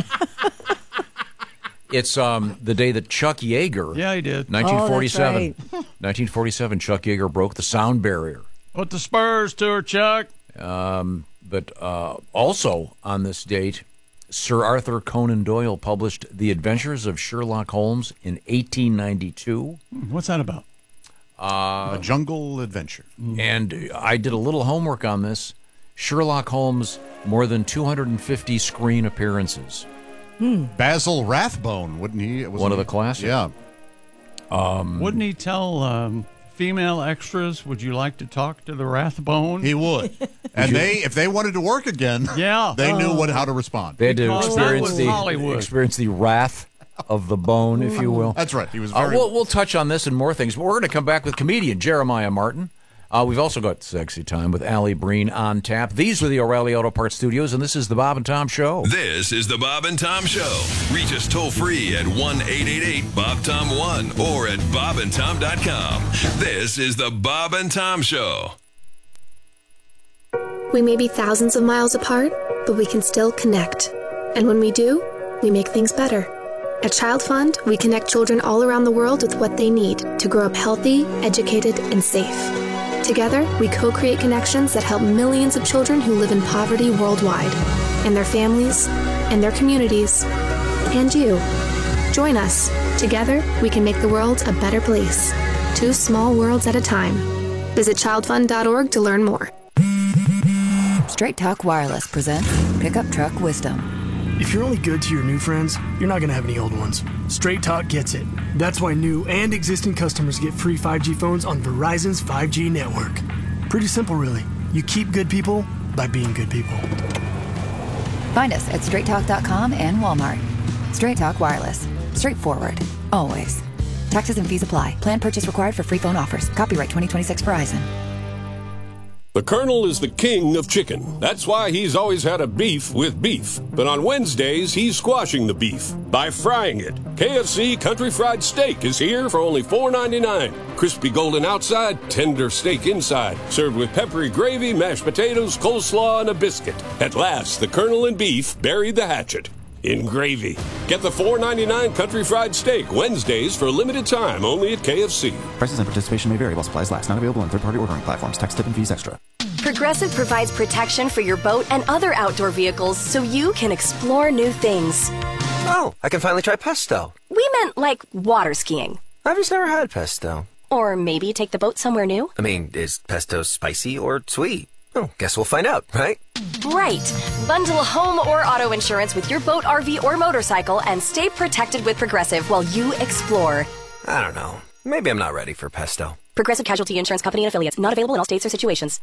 It's um the day that Chuck Yeager. Yeah, he did. nineteen forty-seven. Oh, that's nineteen forty-seven. Chuck Yeager broke the sound barrier. Put the Spurs to her, Chuck. Um, but uh, also on this date, Sir Arthur Conan Doyle published The Adventures of Sherlock Holmes in eighteen ninety-two. What's that about? Uh, A jungle adventure. and I did a little homework on this. Sherlock Holmes, more than two hundred fifty screen appearances. Basil Rathbone, wouldn't he? Wasn't One of he? the classics. Yeah. Um, Wouldn't he tell um, female extras, would you like to talk to the Rathbone? He would. And they, if they wanted to work again, yeah. they knew what how to respond. They had to Because that experience was the Hollywood. experience the wrath of the bone, if you will. That's right. He was Uh, very. we'll, we'll touch on this and more things, but we're going to come back with comedian Jeremiah Martin. Uh, we've also got Sexy Time with Allie Breen on tap. These are the O'Reilly Auto Parts Studios, and this is the Bob and Tom Show. This is the Bob and Tom Show. Reach us toll free at one eight eight eight Bob Tom one or at bob and tom dot com. This is the Bob and Tom Show. We may be thousands of miles apart, but we can still connect. And when we do, we make things better. At Child Fund, we connect children all around the world with what they need to grow up healthy, educated, and safe. Together, we co-create connections that help millions of children who live in poverty worldwide, and their families, and their communities, and you. Join us. Together, we can make the world a better place. Two small worlds at a time. Visit child fund dot org to learn more. Straight Talk Wireless presents Pickup Truck Wisdom. If you're only good to your new friends, you're not going to have any old ones. Straight Talk gets it. That's why new and existing customers get free five G phones on Verizon's five G network. Pretty simple, really. You keep good people by being good people. Find us at straight talk dot com and Walmart. Straight Talk Wireless. Straightforward. Always. Taxes and fees apply. Plan purchase required for free phone offers. Copyright twenty twenty-six Verizon. The Colonel is the king of chicken. That's why he's always had a beef with beef. But on Wednesdays, he's squashing the beef by frying it. K F C Country Fried Steak is here for only four ninety-nine. Crispy golden outside, tender steak inside. Served with peppery gravy, mashed potatoes, coleslaw, and a biscuit. At last, the Colonel and beef buried the hatchet in gravy. Get the four ninety-nine Country Fried Steak Wednesdays for a limited time only at K F C. Prices and participation may vary while supplies last. Not available on third-party ordering platforms. Tax, tip, and fees extra. Progressive provides protection for your boat and other outdoor vehicles so you can explore new things. Oh, I can finally try pesto. We meant like water skiing. I've just never had pesto. Or maybe take the boat somewhere new. I mean, is pesto spicy or sweet? Oh, guess we'll find out, right? Right. Bundle home or auto insurance with your boat, R V, or motorcycle and stay protected with Progressive while you explore. I don't know. Maybe I'm not ready for pesto. Progressive Casualty Insurance Company and Affiliates. Not available in all states or situations.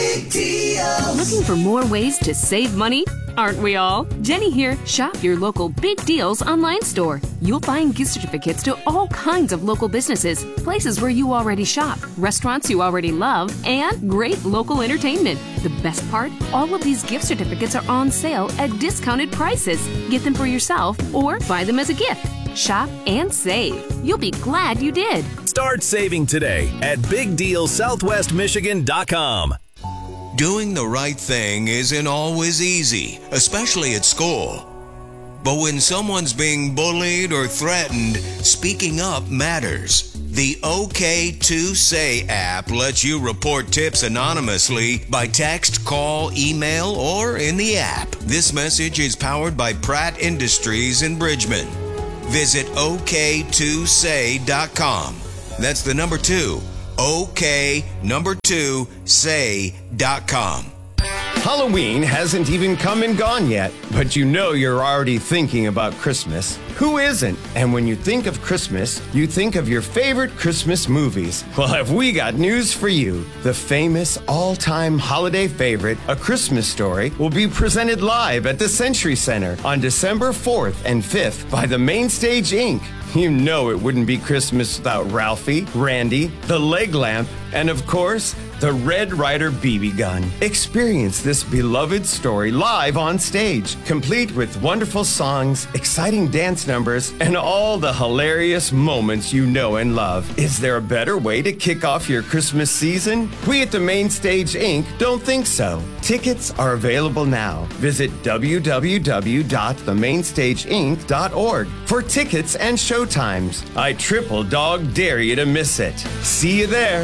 Looking for more ways to save money? Aren't we all? Jenny here. Shop your local Big Deals online store. you'll find gift certificates to all kinds of local businesses, places where you already shop, restaurants you already love, and great local entertainment. The best part? All of these gift certificates are on sale at discounted prices. Get them for yourself or buy them as a gift. Shop and save. You'll be glad you did. Start saving today at big deal southwest michigan dot com. Doing the right thing isn't always easy, especially at school. But when someone's being bullied or threatened, speaking up matters. The OK two Say app lets you report tips anonymously by text, call, email, or in the app. This message is powered by Pratt Industries in Bridgman. Visit O K two say dot com. That's the number two. OK number two say dot com. Halloween hasn't even come and gone yet, but you know you're already thinking about Christmas. Who isn't? And when you think of Christmas, you think of your favorite Christmas movies. Well, have we got news for you? The famous all-time holiday favorite, A Christmas Story, will be presented live at the Century Center on December fourth and fifth by the Mainstage Incorporated. You know it wouldn't be Christmas without Ralphie, Randy, the leg lamp, and of course, the Red Ryder B B gun. Experience this beloved story live on stage, complete with wonderful songs, exciting dance numbers, and all the hilarious moments you know and love. Is there a better way to kick off your Christmas season? We at the Mainstage Incorporated don't think so. Tickets are available now. Visit w w w dot the mainstage inc dot org for tickets and showtimes. I triple dog dare you to miss it. See you there.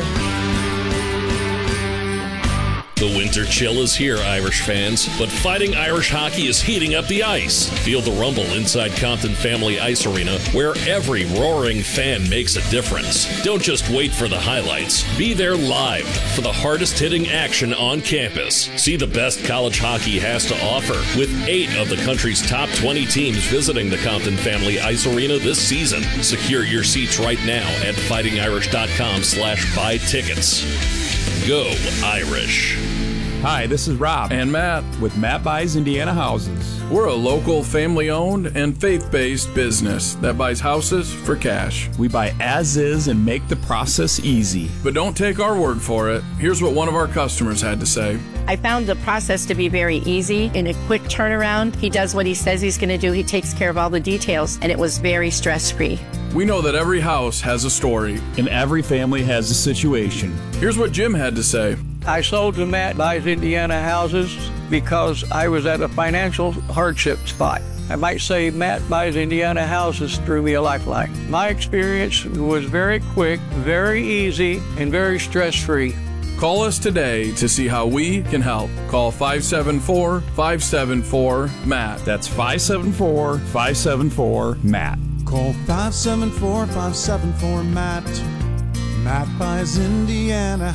The winter chill is here, Irish fans, but Fighting Irish Hockey is heating up the ice. Feel the rumble inside Compton Family Ice Arena, where every roaring fan makes a difference. Don't just wait for the highlights. Be there live for the hardest-hitting action on campus. See the best college hockey has to offer, with eight of the country's top twenty teams visiting the Compton Family Ice Arena this season. Secure your seats right now at fighting irish dot com slash buy tickets. Go Irish. Hi, this is Rob and Matt with Matt Buys Indiana Houses. We're a local, family-owned, and faith-based business that buys houses for cash. We buy as is and make the process easy. But don't take our word for it. Here's what one of our customers had to say. I found the process to be very easy and a quick turnaround. He does what he says he's going to do. He takes care of all the details, and it was very stress-free. We know that every house has a story, and every family has a situation. Here's what Jim had to say. I sold to Matt Buys Indiana Houses because I was at a financial hardship spot. I might say Matt Buys Indiana Houses threw me a lifeline. My experience was very quick, very easy, and very stress-free. Call us today to see how we can help. Call five seven four, five seven four, M A T. That's five seven four, five seven four, M A T. Call five seven four, five seven four, M A T. Matt Buys Indiana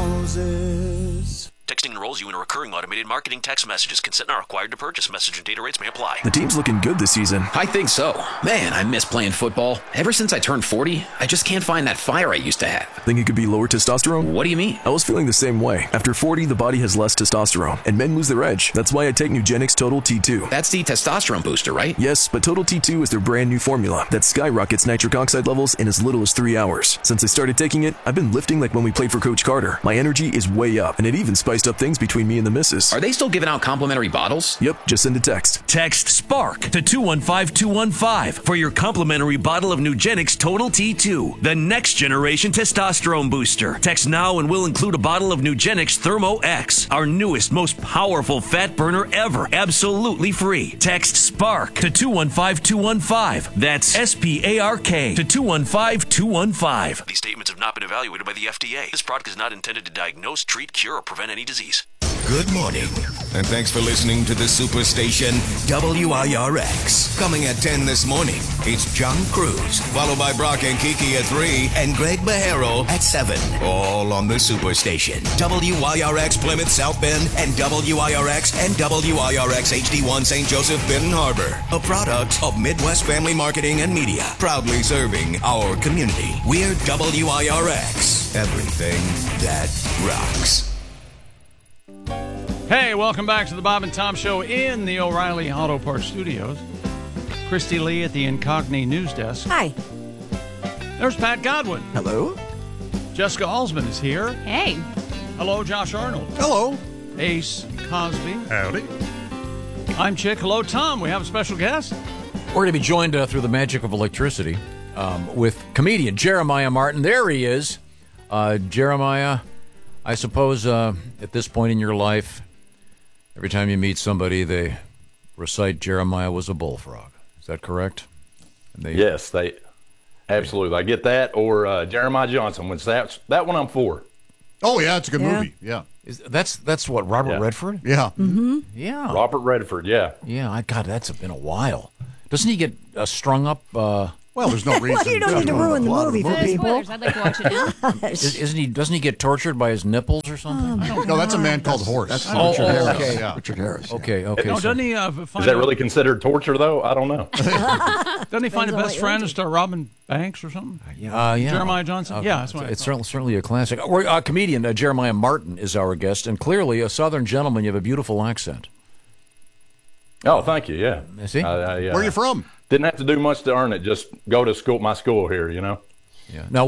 Houses. Texting enrolls you in a recurring automated marketing text messages. Consent not required to purchase. Message and data rates may apply. The team's looking good this season. I think so. Man, I miss playing football. Ever since I turned forty, I just can't find that fire I used to have. Think it could be lower testosterone? What do you mean? I was feeling the same way. After forty, the body has less testosterone, and men lose their edge. That's why I take Nugenix Total T two. That's the testosterone booster, right? Yes, but Total T two is their brand new formula that skyrockets nitric oxide levels in as little as three hours. Since I started taking it, I've been lifting like when we played for Coach Carter. My energy is way up, and it even spiced up things between me and the missus. Are they still giving out complimentary bottles? Yep, just send a text. Text SPARK to two one five two one five for your complimentary bottle of Nugenix Total T two, the next generation testosterone booster. Text now and we'll include a bottle of Nugenix Thermo X, our newest, most powerful fat burner ever, absolutely free. Text SPARK to two one five two one five. That's S P A R K to two one five two one five. These statements have not been evaluated by the F D A. This product is not intended to diagnose, treat, cure, or prevent any disease. Good morning, and thanks for listening to the Superstation W I R X. Coming at ten this morning, it's John Cruz, followed by Brock and Kiki at three, and Greg Bajero at seven. All on the Superstation. W I R X Plymouth South Bend, and W I R X and W I R X H D one Saint Joseph Benton Harbor. A product of Midwest Family Marketing and Media, proudly serving our community. We're W I R X. Everything that rocks. Hey, welcome back to the Bob and Tom Show in the O'Reilly Auto Parts Studios. Christy Lee at the Incogni News Desk. Hi. There's Pat Godwin. Hello. Jessica Alsman is here. Hey. Hello, Josh Arnold. Hello. Ace Cosby. Howdy. I'm Chick. Hello, Tom. We have a special guest. We're going to be joined uh, through the magic of electricity um, with comedian Jeremiah Martin. There he is. Uh, Jeremiah, I suppose uh, at this point in your life, every time you meet somebody, they recite Jeremiah was a bullfrog. Is that correct? And they, yes, they absolutely. I get that. Or uh, Jeremiah Johnson, which that's, that one I'm for. Oh, yeah, it's a good Yeah. movie. Yeah. Is, that's that's what, Robert Yeah. Redford? Yeah. Mm-hmm. Yeah. Robert Redford, yeah. Yeah, I God, that's been a while. Doesn't he get uh, strung up? Uh, well, there's no reason. Well, you don't need to ruin the movie for people. Spoilers. I'd like to watch it now. is, isn't he? Doesn't he get tortured by his nipples or something? Oh, No, that's a man called Horse. That's Oh, Richard oh, Harris. okay. Yeah. Richard Harris. Okay, okay. No, so- doesn't he uh, find Is that a- really considered torture, though? I don't know. Doesn't he find Depends a on best what friend you're and start robbing banks or something? Uh, yeah. Jeremiah Johnson? Okay. Yeah, that's what I It's thought. certainly, certainly a classic. We're, uh, comedian uh, Jeremiah Martin is our guest, and clearly a Southern gentleman. You have a beautiful accent. Oh, thank you, yeah. See? I, I, uh, Where are you from? Didn't have to do much to earn it. Just go to school, my school here, you know? Yeah. Now,